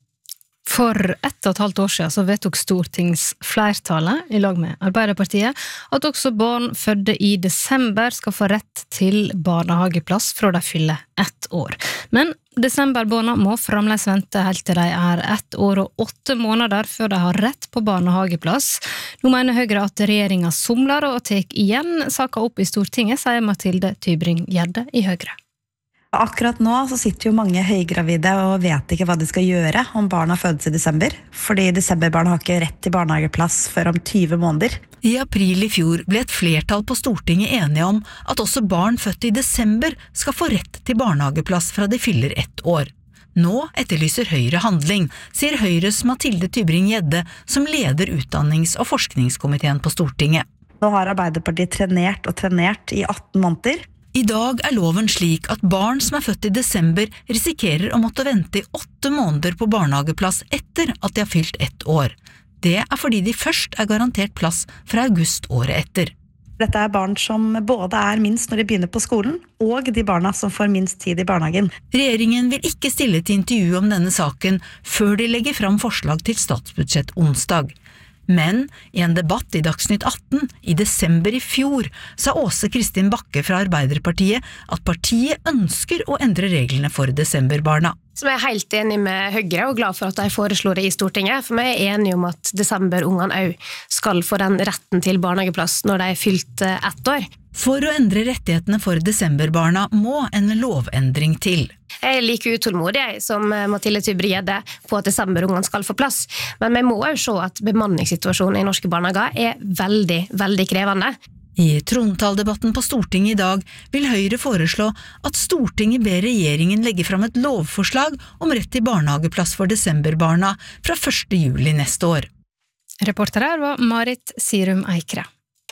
For ett og et halvt år siden så vedtok stortingsflertallet i lag med Arbeiderpartiet at også barn fødde i desember skal få rett til barnehageplass fra de fyller ett år. Men desemberbarna må fremdeles vente helt til de er ett år og åtte måneder før de har rett på barnehageplass. Nå mener Høyre at regjeringen somler og tek igjen saka opp i Stortinget, sier Mathilde Tybring-Gjedde i Høyre. Akkurat nå så sitter jo mange høygravide og vet ikke hva de skal gjøre om barna fødes i desember, fordi desemberbarn har ikke rett til barnehageplass før om tyve måneder. I april i fjor ble et flertall på Stortinget enige om at også barn født i desember skal få rett til barnehageplass fra de fyller ett år. Nå etterlyser Høyre handling, sier Høyres Mathilde Tybring-Gjedde, som leder utdannings- og forskningskomiteen på Stortinget. Nå har Arbeiderpartiet trenert og trenert i atten måneder. I dag er loven slik at barn som er født i desember risikerer å måtte vente i åtte måneder på barnehageplass etter at de har fylt ett år. Det er fordi de først er garantert plass fra august året etter. Dette er barn som både er minst når de begynner på skolen, og de barna som får minst tid i barnehagen. Regjeringen vil ikke stille til intervju om denne saken før de legger fram forslag til statsbudsjett onsdag. Men i en debatt i Dagsnytt atten i desember i fjor sa Åse Kristin Bakke fra Arbeiderpartiet at partiet ønsker å endre reglene for desemberbarna. Som jeg er helt enig med Høyre og glad for at de foreslår det i Stortinget, for vi er enige om at desemberungene også skal få den retten til barnehageplass når de er fylt ett år. For å endre rettighetene for desemberbarna må en lovendring til. Jeg er like utålmodig som Mathilde Tybring-Gjedde på at desemberungene skal få plass, men vi må også se at bemanningssituasjonen i norske barnehager er veldig, veldig krevende. I trontaledebatten på Stortinget i dag vil Høyre foreslå at Stortinget ber regjeringen legge fram et lovforslag om rett til barnehageplass for desemberbarna fra første juli neste år. Reporter her var Marit Sirum Eikre.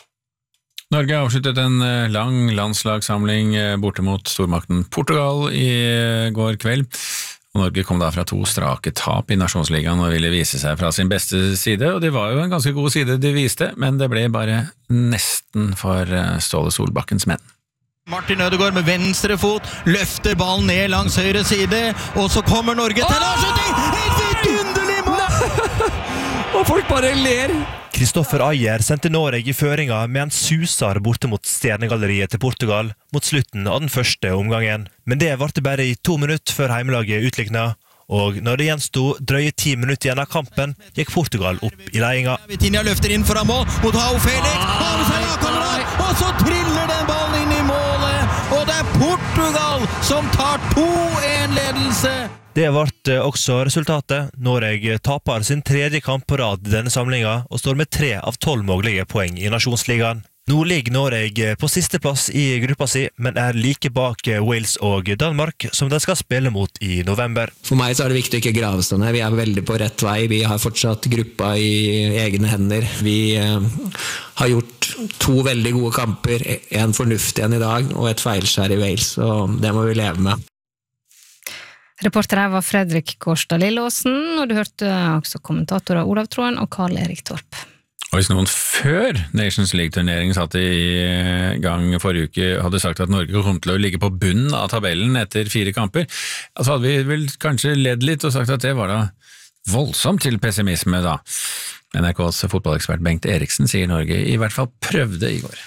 Norge avsluttet en lang landslagssamling borte mot stormakten Portugal i går kveld. Norge kom da fra to strake tap i Nasjonsligaen og ville vise seg fra sin beste side, og det var jo en ganske god side de viste, men det ble bare nesten for Ståle Solbakkens menn. Martin Ødegaard med venstre fot, løfter ballen ned langs høyre side, og så kommer Norge til avslutning! Et vidunderlig mål! Og folk bare ler. Kristoffer Ayer sendte Noreg i føringa med en susar borte mot stjernegalleriet til Portugal mot slutten av den første omgangen. Men det varte bare i to minutter før heimelaget utlikna, og når det gjenstod drøye ti minutter igjen av kampen, gikk Portugal opp i ledelsen. Vitinha løfter inn fra mål mot João Felix, og så triller den ballen inn i målet, og det er Portugal som tar to en ledelse. Det ble også resultatet. Norge taper sin tredje kamp på rad i denne samlingen, og står med tre av tolv mulige poeng i Nasjonsligaen. Nå ligger Norge på siste plass i gruppa si, men er like bak Wales og Danmark, som de skal spille mot i november. For meg så er det viktig å ikke grave sånn her. Vi er veldig på rett vei. Vi har fortsatt gruppa i egne hender. Vi eh, har gjort to veldig gode kamper, en fornuftig en i dag, og et feilskjær i Wales, og det må vi leve med. Reporter her var Fredrik Kårstad Lillåsen, og du hørte også kommentatorer Olav Troen og Karl Erik Torp. Og hvis noen før Nations League-turneringen satt i gang forrige uke hadde sagt at Norge kom til å ligge på bunnen av tabellen etter fire kamper, så hadde vi vel kanskje ledd litt og sagt at det var da voldsomt til pessimisme da. N R K's fotballekspert Bengt Eriksen sier Norge i hvert fall prøvde i går.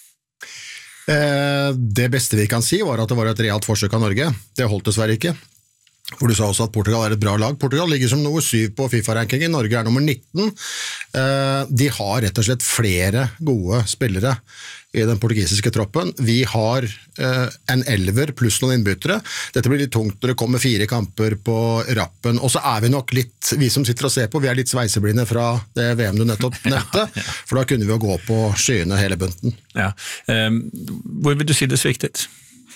Eh, det beste vi kan si var at det var et realt forsøk av Norge. Det holdt dessverre ikke. For du sa også at Portugal er et bra lag. Portugal ligger som nummer syv på FIFA-rankingen, Norge er nummer nitten. De har rett og slett flere gode spillere i den portugisiske troppen. Vi har en elver pluss noen innbyttere. Dette blir litt tungt når det kommer fire kamper på rappen, og så er vi nok litt, vi som sitter og ser på, vi er litt sveiseblinde fra det V M du nettopp nevnte, for da kunne vi jo gå på skyene hele bunten. Ja. Hvor vil du si det sviktet?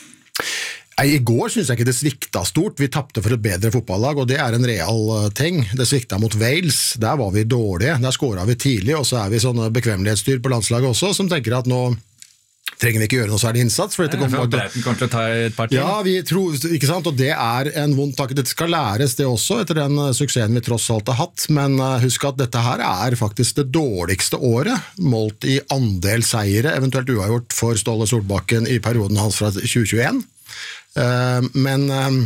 I går synes jeg ikke det svikta stort. Vi tappte for et bedre fotballag, og det er en real ting. Det svikta mot Wales, der var vi dårlige, der skåret vi tidlig, og så er vi sånne bekvemmelighetsstyr på landslaget også, som tenker at nå trenger vi ikke gjøre noe særlig innsats. For dette kommer, Breiten kommer til å ta et par til. Ja, vi tror, ikke sant, og det er en vond takk. Dette skal læres det også, etter den suksessen vi tross alt har hatt, men husk at dette her er faktisk det dårligste året, målt i andel seire, eventuelt uavgjort for Ståle Solbakken i perioden hans fra tjue tjueen. Men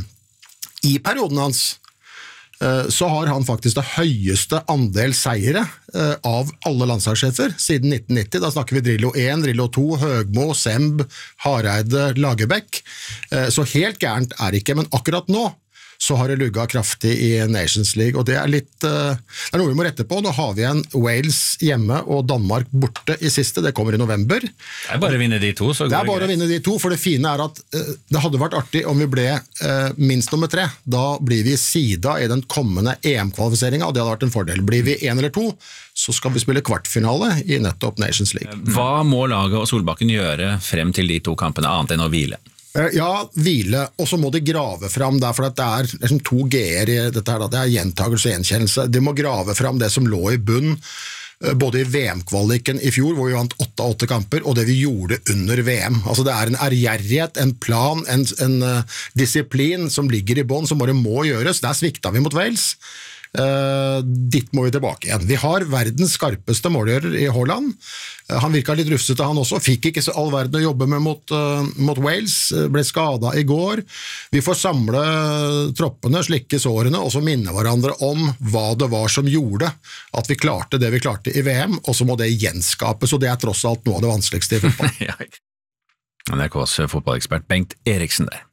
i perioden hans så har han faktisk det høyeste andel seire av alle landslagssjefer siden nitten nitti. Da snakker vi Drillo én, Drillo to, Høgmo, Semb, Hareide, Lagerbäck. Så helt gærent er det ikke, men akkurat nå så har det lugget kraftig i Nations League, og det er litt, det er noe vi må rette på. Nå har vi en Wales hjemme og Danmark borte i siste, det kommer i november. Det er bare å vinne de to, så går det greit. Det er bare å vinne de to, for det fine er at det hadde vært artig om vi ble minst nummer tre. Da blir vi sida i den kommende E M-kvalifiseringen, og det hadde vært en fordel. Blir vi en eller to, så skal vi spille kvartfinale i nettopp Nations League. Hva må laget og Solbakken gjøre frem til de to kampene, annet enn å hvile? Ja, hvile, og så må de grave fram der, for det er liksom to G-er i dette her, det er gjentagelse og gjenkjennelse. De må grave fram det som lå i bunn, både i V M-kvaliken i fjor, hvor vi vant åtte av åtte kamper, og det vi gjorde under V M. Altså det er en ærgjerrighet, en plan, en, en uh, disiplin som ligger i bånd, som bare må gjøres. Der svikta vi mot Wales. Uh, dit må vi tilbake igjen. Vi har verdens skarpeste målgjører i Haaland. Uh, han virket litt rufsete han også, fikk ikke så all verden å jobbe med mot, uh, mot Wales, uh, ble skadet i går. Vi får samle troppene, slikke sårene, og så minne hverandre om hva det var som gjorde at vi klarte det vi klarte i V M, og så må det gjenskapes, og det er tross alt noe av det vanskeligste i fotball. N R K's fotballekspert Bengt Eriksen der.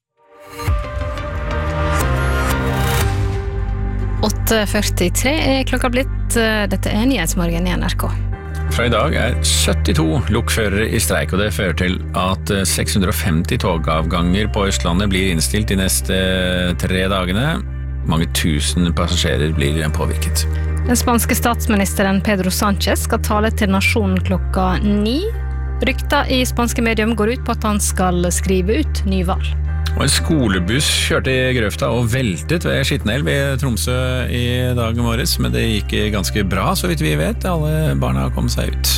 åtte førtitre er klokka blitt. Dette er Nyhetsmorgen i N R K. Fra i dag er syttito lokførere i streik, og det fører til at seks hundre og femti togavganger på Østlandet blir innstilt de neste tre dagene. Mange tusen passasjerer blir påvirket. Den spanske statsministeren Pedro Sánchez skal tale til nasjonen klokka ni. Rykter i spanske medium går ut på at han skal skrive ut nyvalg. Og en skolebuss kjørte i grøfta og veltet ved Skittenelv i Tromsø i dag morges, men det gikk ganske bra, så vidt vi vet. Alle barna kom seg ut.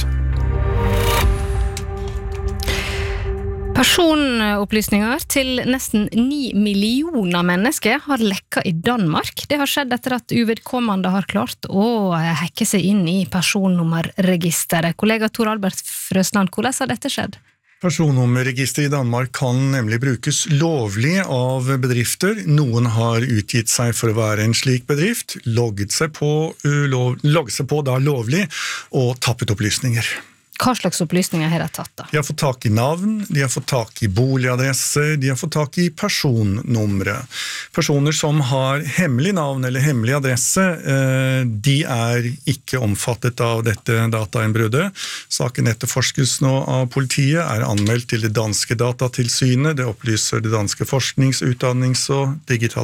Personopplysninger til nesten ni millioner mennesker har lekket i Danmark. Det har skjedd etter at uvedkommende har klart å hacke seg inn i personnummerregisteret. Kollega Tor Albert Frøsland, hvordan har dette skjedd? Personnummerregister i Danmark kan nemlig brukes lovlig av bedrifter. Noen har utgitt seg for å være en slik bedrift, logget seg på, ulov, logget seg på da lovlig og tappet opplysninger. Hva slags opplysninger har de tatt da? De har fått tak i navn, de har fått tak i boligadresser, de har fått tak i personnumre. Personer som har hemmelig navn eller hemmelig adresse, de er ikke omfattet av dette datainnbruddet. Saken etterforskes nå av politiet, er anmeldt til det danske datatilsynet, det opplyser det danske forsknings-, utdannings- og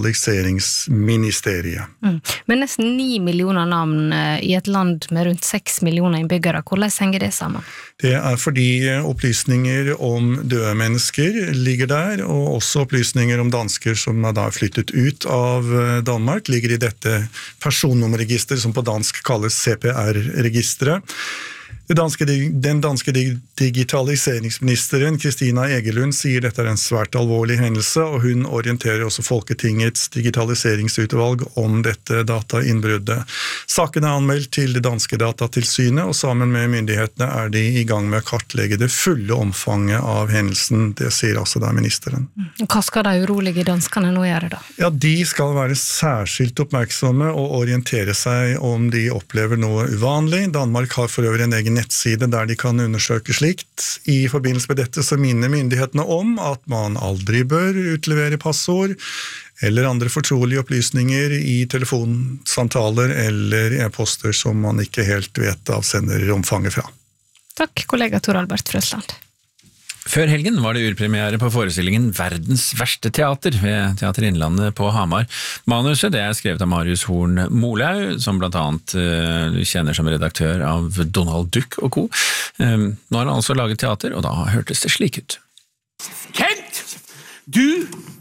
digitaliseringsministeriet. Mm. Men nesten ni millioner navn i et land med rundt seks millioner innbyggere, hvordan henger det sammen? Det er fordi opplysninger om døde mennesker ligger der, og også opplysninger om dansker som er da flyttet ut av Danmark, ligger i dette personnummerregisteret som på dansk kalles C P R-registeret. Danske, den danske digitaliseringsministeren Kristina Egelund sier dette er en svært alvorlig hendelse, og hun orienterer også Folketingets digitaliseringsutvalg om dette datainnbruddet. Saken er anmeldt til det danske datatilsynet, og sammen med myndighetene er de i gang med å kartlegge det fulle omfanget av hendelsen, det sier altså da ministeren. Hva skal de urolige danskene nå gjøre da? Ja, de skal være særskilt oppmerksomme og orientere seg om de opplever noe uvanlig. Danmark har for øvrig en egen nettside der de kan undersøke slikt. I forbindelse med dette så minner myndighetene om at man aldri bør utlevere passord eller andre fortrolige opplysninger i telefonsamtaler eller e-poster som man ikke helt vet avsenderomfanget fra. Takk, kollega Tor Albert Frøsland. Før helgen var det urpremiere på forestillingen Verdens verste teater ved Teater Innlandet på Hamar. Manuset det er skrevet av Marius Horn Molaug, som blant annet uh, kjenner som redaktør av Donald Duck og co. Um, nå har han altså laget teater, og da hørtes det slik ut. Kent! Du,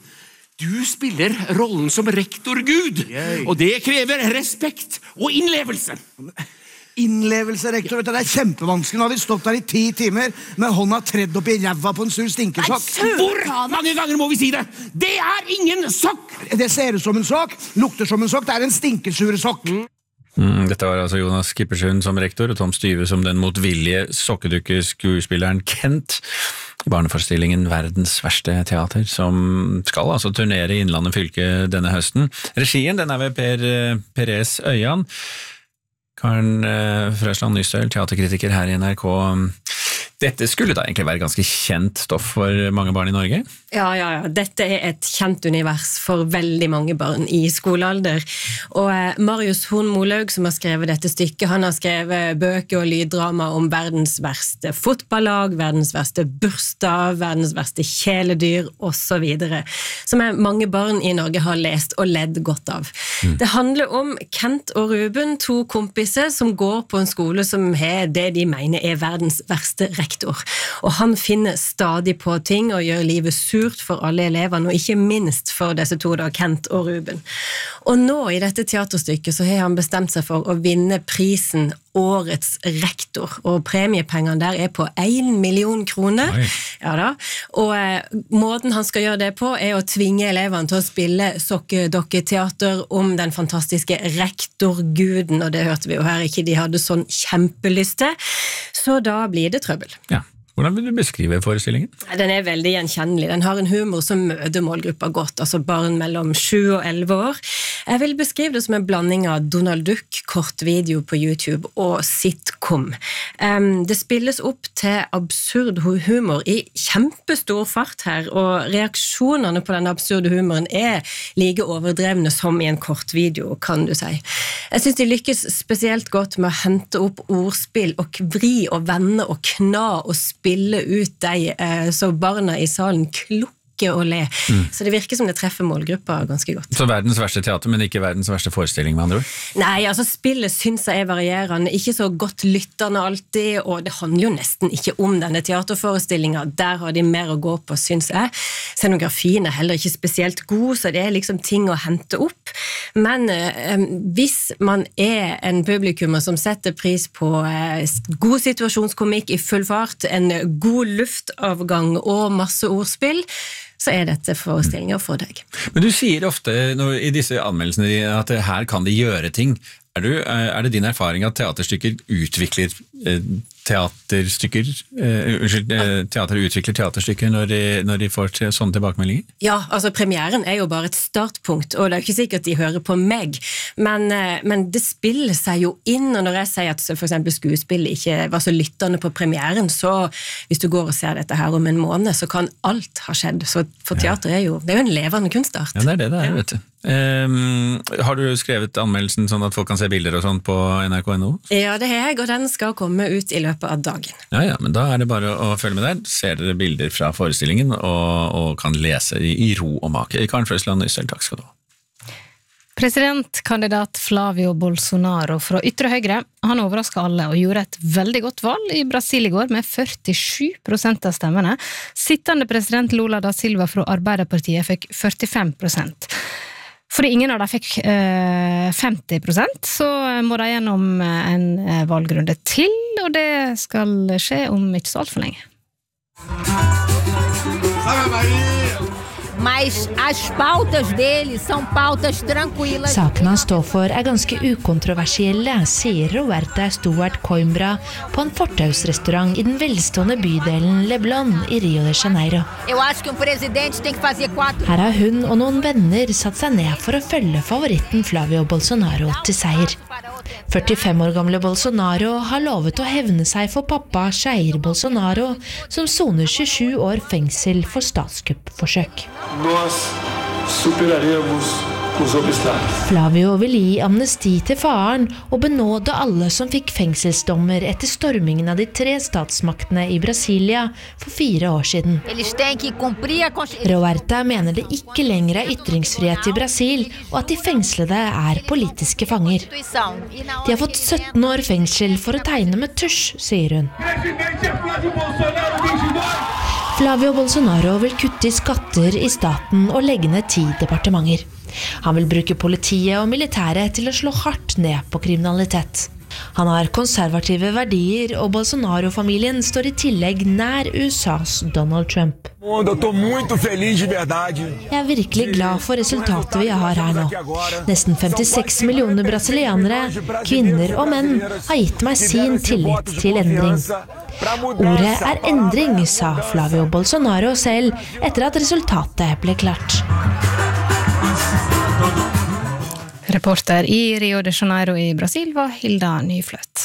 du spiller rollen som rektorgud, og det krever respekt og innlevelse. Innlevelse, rektor, vet du, det er kjempevanskelig. Nå har vi stått der i ti timer med hånda tredd opp i ræva på en sur stinkesokk. Hvor mange ganger må vi si det? Det er ingen sokk! Det ser ut som en sokk, lukter som en sokk, det er en stinkesure sokk. Mm, dette var altså Jonas Kippersund som rektor, og Tom Styve som den motvillige sokkedukkeskuespilleren Kent i barneforestillingen Verdens verste teater, som skal altså turnere i Innlandet fylke denne høsten. Regien, den er ved Per Perez Øyan. Karen Frøsland Nystøl, teaterkritiker her i N R K. Dette skulle da egentlig være ganske kjent stoff for mange barn i Norge? Ja, ja, ja. Dette er et kjent univers for veldig mange barn i skolealder. Og Marius Horn Molaug, som har skrevet dette stykket, han har skrevet bøker og lyddrama om verdens verste fotballag, verdens verste bursdag, verdens verste kjæledyr, og så videre, som mange barn i Norge har lest og ledd godt av. Mm. Det handler om Kent og Ruben, to kompiser som går på en skole som har det de mener er verdens verste rektor. Og han finner stadig på ting og gjør livet surt for alle elevene, og ikke minst for disse to da, Kent og Ruben. Og nå i dette teaterstykket så har han bestemt seg for å vinne prisen Årets rektor, og premiepengene der er på en million kroner. Ja da. Og eh, måten han skal gjøre det på er å tvinge elevene til å spille sokkedokketeater om den fantastiske rektorguden, og det hørte vi jo her ikke, de hadde sånn kjempelyst til, så da blir det trøbbel. Ja. Hvordan vil du beskrive forestillingen? Den er veldig gjenkjennelig. Den har en humor som møter målgruppa godt, altså barn mellom sju og elleve år. Jeg vil beskrive det som en blanding av Donald Duck, kortvideo på YouTube og sitcom. Um, det spilles opp til absurd humor i kjempestor fart her, og reaksjonene på den absurde humoren er like overdrevne som i en kortvideo, kan du si. Jeg synes de lykkes spesielt godt med å hente opp ordspill og vri og vende og kna og spille spille ut deg, så barna i salen klukker og le. Mm. Så det virker som det treffer målgruppa ganske godt. Så verdens verste teater, men ikke verdens verste forestilling med andre ord? Nei, altså spillet synes jeg er varierende, ikke så godt lyttende alltid, og det handler jo nesten ikke om denne teaterforestillingen. Der har de mer å gå på, synes jeg. Scenografien er heller ikke spesielt god, så det er liksom ting å hente opp. Men eh, hvis man er en publikummer som setter pris på eh, god situasjonskomikk i full fart, en god luftavgang og masse ordspill, så er dette forestillinger for deg. Men du sier ofte når, i disse anmeldelsene at her kan de gjøre ting. Er, du, er det din erfaring at teaterstykker utvikler eh, teaterstykker, eh, unnskyld, eh, teater utvikler teaterstykker når de, når de får til, sånne tilbakemeldinger? Ja, altså premieren er jo bare et startpunkt, og det er jo ikke sikkert de hører på meg, men, eh, men det spiller seg jo inn, og når jeg sier at for eksempel skuespill ikke var så lyttende på premieren, så hvis du går og ser dette her om en måned, så kan alt ha skjedd, så for teater er jo, det er jo en levende kunstart. Ja, det er det det er, ja. Vet du. Um, har du skrevet anmeldelsen sånn at folk kan se bilder og sånt på N R K punktum N O? Ja, det har jeg, og den skal komme ut i løpet av dagen. Ja, ja, men da er det bare å følge med der. Ser dere bilder fra forestillingen og, og kan lese i, i ro og make. Karen Frøsland Nyssel, takk skal du ha. Presidentkandidat Flavio Bolsonaro fra Ytre Høyre, han overrasket alle og gjorde et veldig godt valg i Brasil i går med førtisju prosent av stemmene. Sittende president Lula da Silva fra Arbeiderpartiet fikk førtifem prosent. Fordi ingen av dem fikk eh, femti prosent, så må de gjennom en valgrunde til, og det skal skje om ikke så alt for lenge. Mas as pautas dele são pautas tranquilas. Sakene han står for er ganske ukontroversielle, sier Roberta Stuart Coimbra på en fortausrestaurant i den velstående bydelen Leblon i Rio de Janeiro. Eu acho que um presidente tem que fazer quatro. Her har hun og noen venner satt seg ned for å følge favoritten Flavio Bolsonaro til seier. førtifem år gamle Bolsonaro har lovet å hevne seg for pappa Jair Bolsonaro, som soner tjuesju år fengsel for statskuppforsøk. Nós superaremos os obstáculos. Flavio vil gi amnesti til faren og benåde alle som fikk fengselsdommer etter stormingen av de tre statsmaktene i Brasilia for fire år siden. Eles têm que cumprir a Constituição. Roberta mener det ikke lenger er ytringsfrihet i Brasil, og at de fengslede er politiske fanger. De har fått sytten år fengsel for å tegne med tusj, sier hun. Flavio Bolsonaro vil kutte i skatter i staten og legge ned ti departementer. Han vil bruke politiet og militæret til å slå hardt ned på kriminalitet. Han har konservative verdier, og Bolsonaro-familien står i tillegg nær U S A's Donald Trump. Eu tô muito feliz de verdade. Jeg er virkelig glad for resultatet vi har her nå. Nesten femtiseks millioner brasilianere, kvinner og menn, har gitt meg sin tillit til endring. Ordet er endring, sa Flavio Bolsonaro selv etter at resultatet ble klart. Reporter i Rio de Janeiro i Brasil var Hilda Nyfløt.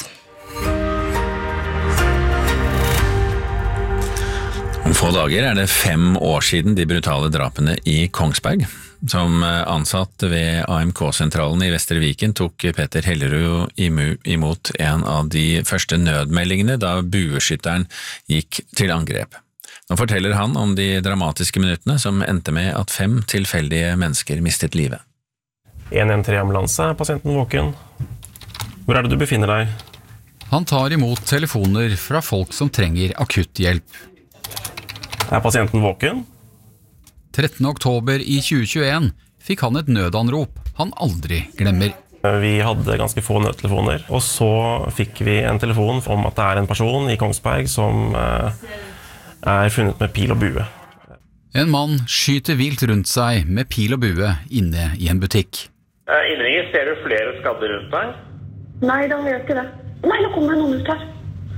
Om få dager er det fem år siden de brutale drapene i Kongsberg. Som ansatt ved A M K-sentralen i Vestre Viken tok Peter Hellerud imot en av de første nødmeldingene da bueskytteren gikk til angrep. Nå forteller han om de dramatiske minuttene som endte med at fem tilfeldige mennesker mistet livet. en en tre ambulanse, er pasienten våken. Hvor er det du befinner deg? Han tar imot telefoner fra folk som trenger akutt hjelp. Er pasienten våken? trettende oktober i tjue tjueen fikk han et nødanrop han aldri glemmer. Vi hadde ganske få nødtelefoner, og så fikk vi en telefon om at det er en person i Kongsberg som er funnet med pil og bue. En mann skyter vilt rundt seg med pil og bue inne i en butikk. Innringer, ser du flere skadder rundt deg? Nei, da gjør jeg ikke det. Nei, nå kommer noen ut her.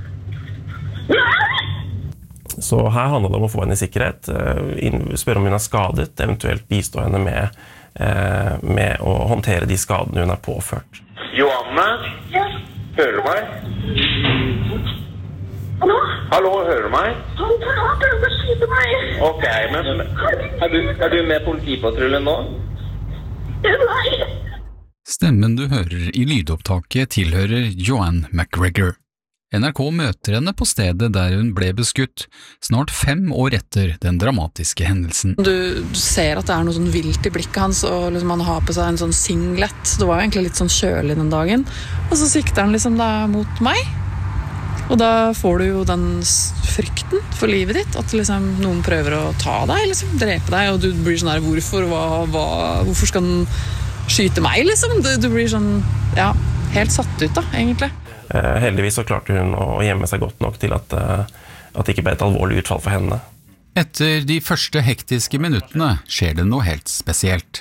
Så her handler det om å få henne i sikkerhet, spørre om hun er skadet, eventuelt bistå henne med, med å håndtere de skadene hun er påført. Johanne? Ja? Hører du meg? Hallo? Hallo, hører du meg? Han prøver å skyte meg. Ok, men er du, er du med politipatruljen nå? Nei. Stemmen du hører i lydopptaket tilhører Joanne McGregor. N R K møter henne på stedet der hun ble beskutt, snart fem år etter den dramatiske hendelsen. Du ser at det er noe sånn vilt i blikket hans, og liksom han har på seg en sånn singlet. Det var jo egentlig litt sånn kjølig den dagen. Og så sikter han liksom da mot meg. Og da får du jo den frykten for livet ditt, at liksom noen prøver å ta deg, liksom, drepe deg, og du blir sånn her, hvorfor, hva, hva, hvorfor skal den skyte meg, liksom? Du, du blir sånn, ja, helt satt ut da, egentlig. Eh, heldigvis så klarte hun å gjemme seg godt nok til at, uh, at det ikke ble et alvorlig utfall for henne. Etter de første hektiske minuttene skjer det noe helt spesielt.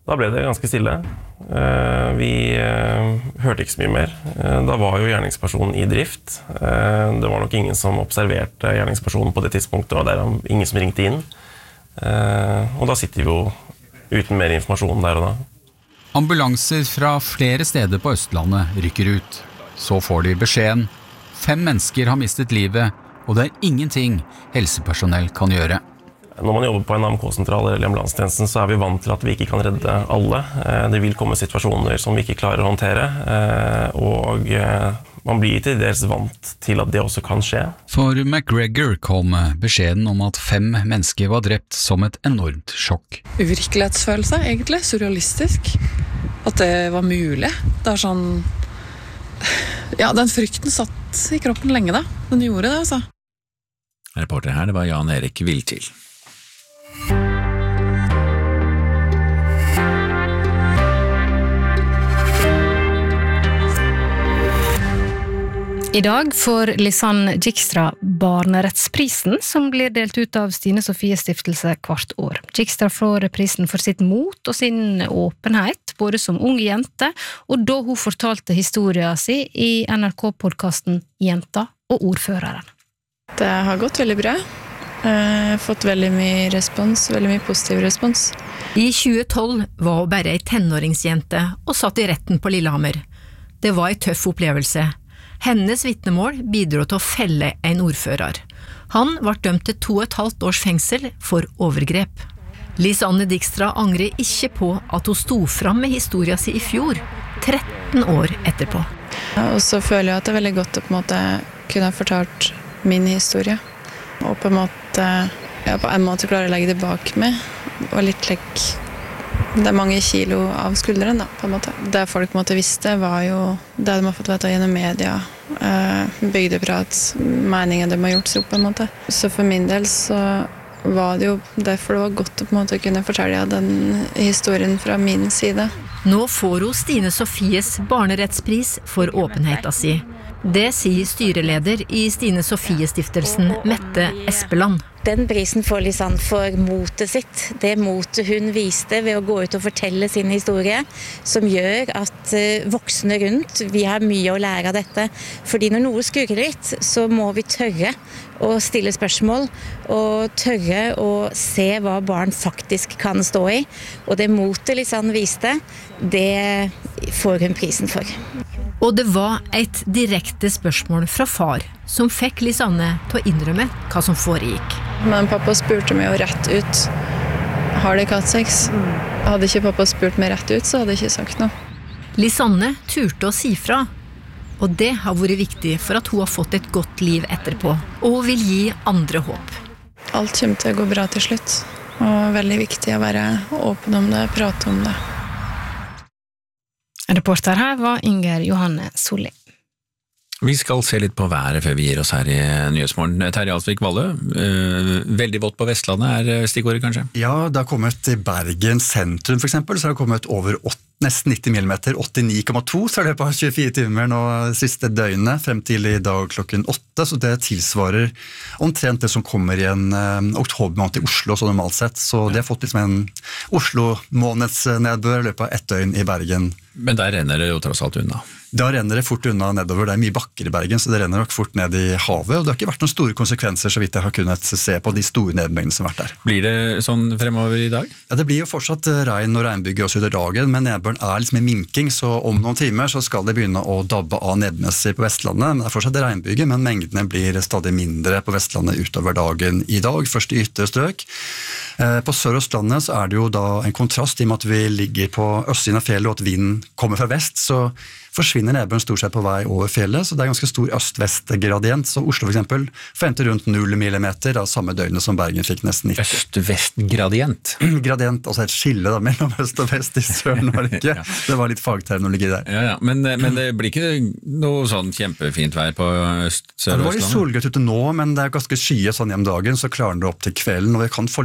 Da ble det ganske stille. Vi hørte ikke så mye mer. Da var jo gjerningspersonen i drift. Det var nok ingen som observerte gjerningspersonen på det tidspunktet, og det er ingen som ringte inn. Og da sitter vi jo uten mer informasjon der og da. Ambulanser fra flere steder på Østlandet rykker ut. Så får de beskjeden. Fem mennesker har mistet livet, og det er ingenting helsepersonell kan gjøre. Når man jobber på en A M K-sentral eller ambulansetjenesten, så er vi vant til at vi ikke kan redde alle. Det vil komme situasjoner som vi ikke klarer å håndtere, og man blir til dels vant til at det også kan skje. For McGregor kom beskjeden om at fem mennesker var drept som et enormt sjokk. Uvirkelighetsfølelse, egentlig. Surrealistisk. At det var mulig. Det er sånn... Ja, den frykten satt i kroppen lenge da. Den gjorde det, altså. Reporter her, det var Jan Erik Viltil. I dag får Lisanne Dijkstra barnerettsprisen, som blir delt ut av Stine Sofies stiftelse hvert år. Dijkstra får prisen for sitt mot og sin åpenhet, både som ung jente, og da hun fortalte historien sin i N R K-podcasten Jenta og ordføreren. Det har gått veldig bra. Jeg har fått veldig mye respons, veldig mye positiv respons. I tjue tolv var hun bare ei tenåringsjente og satt i retten på Lillehammer. Det var ei tøff opplevelse. Hennes vittnemål bidro til å felle en ordfører. Han ble dømt til to og et halvt års fengsel for overgrep. Lisanne Dijkstra angrer ikke på at hun sto fram med historien sin i fjor, tretten år etterpå. Og så føler jeg at det er veldig godt å på en måte kunne ha fortalt min historie. Og på en måte, ja, på en måte klare å legge det bak meg, og litt lekk. Det er mange kilo av skulderen da, på en måte. Det folk måtte visste var jo det de har fått vite gjennom media, bygdeprat, meningen de har gjort seg opp på en måte. Så for min del så var det jo derfor det var godt å på en måte kunne fortelle den historien fra min side. Nå får hun Stine Sofies barnerettspris for åpenheten sin. Det sier styreleder i Stine Sofie-stiftelsen, Mette Espeland. Den prisen får Lisanne for motet sitt. Det motet hun viste ved å gå ut og fortelle sin historie, som gjør at voksne rundt, vi har mye å lære av dette. Fordi når noe skurrer litt, så må vi tørre å stille spørsmål, og tørre å se hva barn faktisk kan stå i. Og det motet Lisanne viste, det får hun prisen for. Og det var et direkte spørsmål fra far, som fikk Lisanne til å innrømme hva som foregikk. Men pappa spurte meg jo rett ut, har dere hatt sex? Hadde ikke pappa spurt meg rett ut, så hadde jeg ikke sagt noe. Lisanne turte å si fra, og det har vært viktig for at hun har fått et godt liv etterpå, og hun vil gi andre håp. Alt kommer til å gå bra til slutt, og veldig viktig å være åpen om det, prate om det. Reporter her var Inger Johanne Solli. Vi skal se litt på været før vi gir oss her i Nyhetsmorgen. Terje Alsvik Valle, veldig vått på Vestlandet er stikkordet kanskje? Ja, det har kommet i Bergen sentrum for eksempel, så har det kommet over åtte, nesten nitti millimeter, åttini komma to, så er det på tjuefire timer nå siste døgnet, frem til i dag klokken åtte, så det tilsvarer omtrent det som kommer i en uh, oktobermåned i Oslo, så normalt sett, så det har fått liksom en Oslo-månedsnedbør i løpet av ett døgn i Bergen. Men der renner det jo tross alt unna. Da renner det fort unna nedover, det er mye bakker i Bergen, så det renner nok fort ned i havet, og det har ikke vært noen store konsekvenser så vidt jeg har kunnet se på de store nedbøyene som har vært der. Blir det sånn fremover i dag? Ja, det blir jo fortsatt regn og regnbyger også utover dagen, men nedbøren er liksom en minking, så om noen timer så skal det begynne å dabbe av nedmessig på Vestlandet, men det er fortsatt regnbyger, men mengdene blir stadig mindre på Vestlandet utover dagen i dag, først i ytre strøk. På Sør- og Østlandet så er det jo da en kontrast i og med at vi ligger på østsiden av fjellet og at vinden kommer fra vest, så forsvinner nedbøren stort sett på vei over fjellet, så det er ganske stor øst-vest-gradient, så Oslo for eksempel forventer rundt null millimeter av samme døgnet som Bergen fikk nesten nitti. Øst-vest-gradient? Gradient, altså et skille da, mellom øst og vest i Sør-Norge. Ja. Det var litt fagterminologi der. Ja, ja. Men, men det blir ikke noe sånn kjempefint vær på Øst-Sør-Østlandet? Ja, det var litt solgøtt ute nå, men det er ganske skyet sånn hjem dagen, så klarer det opp til kvelden, og vi kan få litt sånn før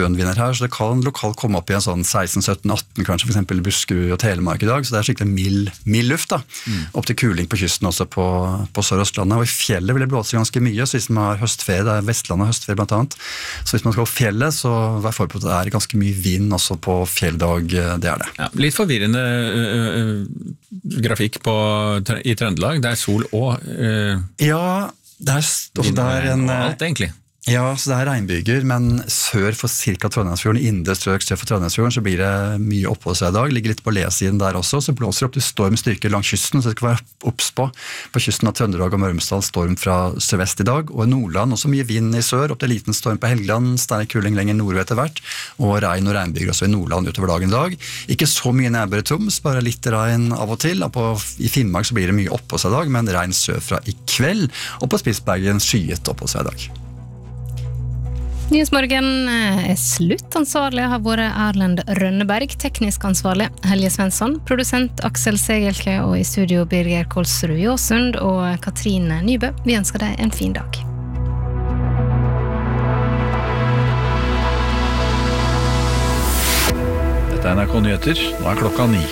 grønnvinner her, så det kan lokalt komme opp i en sånn seksten, sytten, atten, kanskje for eksempel Buskerud og Telemark i dag, så det er skikkelig mild, mild luft da, mm. opp til kuling på kysten også på, på Sør-Østlandet, og i fjellet vil det blåse ganske mye, så hvis man har høstferie, det er Vestlandet høstferie blant annet, så hvis man skal opp fjellet, så vær forberedt på at det er ganske mye vind også på fjelldag, det er det. Ja, litt forvirrende uh, grafikk på, i Trøndelag, det er sol og... Uh, ja, det er, også det er en... Alt egentlig. Ja, så det er regnbyger, men sør for cirka Trondheimsfjorden, indre strøk sør for Trondheimsfjorden, så blir det mye opphold seg i dag, ligger litt på lesiden der også, så blåser det opp til stormstyrke langs kysten, så det skal være opps på. På kysten av Trøndelag og Mørmsdal storm fra sørvest i dag, og i Nordland også mye vind i sør, opp til liten storm på Helgeland, sterk kuling lenger nord etter hvert, og regn og regnbyger også i Nordland utover dagen i dag. Ikke så mye nedbør i Troms, bare litt regn av og til, og på, i Finnmark så blir det mye opphold seg i dag, men regn sørfra i kveld, og på Spitsbergen skyet opphold seg i dag. Nyhetsmorgen er slutt. Ansvarlig har vært Erlend Rønneberg, teknisk ansvarlig Helge Svensson, produsent Aksel Segelke og i studio Birger Kolsrud Jåsund og Katrine Nybø. Vi ønsker deg en fin dag. Dette er N R K Nyheter. Nå er klokka ni.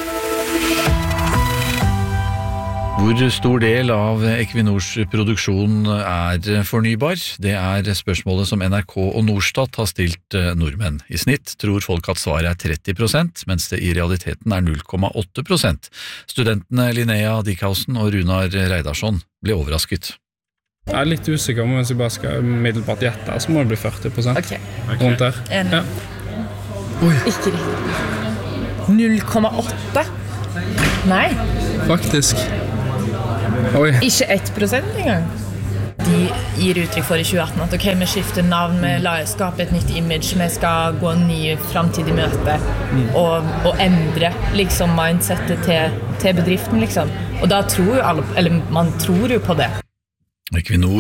Hvor stor del av Equinors produksjon er fornybar? Det er spørsmålet som N R K og Norstat har stilt nordmenn. I snitt tror folk at svaret er tretti prosent, mens det i realiteten er null komma åtte prosent. Studentene Linnea Dickhausen og Runar Reidarsson ble overrasket. Jeg er litt usikker om hvis jeg bare skal middelbart gjette, så må det bli førti prosent. Ok. Rundt der. En. Ja. Oi. Ikke riktig. null komma åtte? Nei. Faktisk. Oi. Ikke ett prosent engang. De gir uttrykk for i tjue atten at ok, vi skifter navn, vi la skape et nytt image, vi skal gå en ny fremtid i møte mm. og, og endre liksom mindsetet til, til bedriften liksom. Og da tror jo alle, eller man tror jo på det. Equinor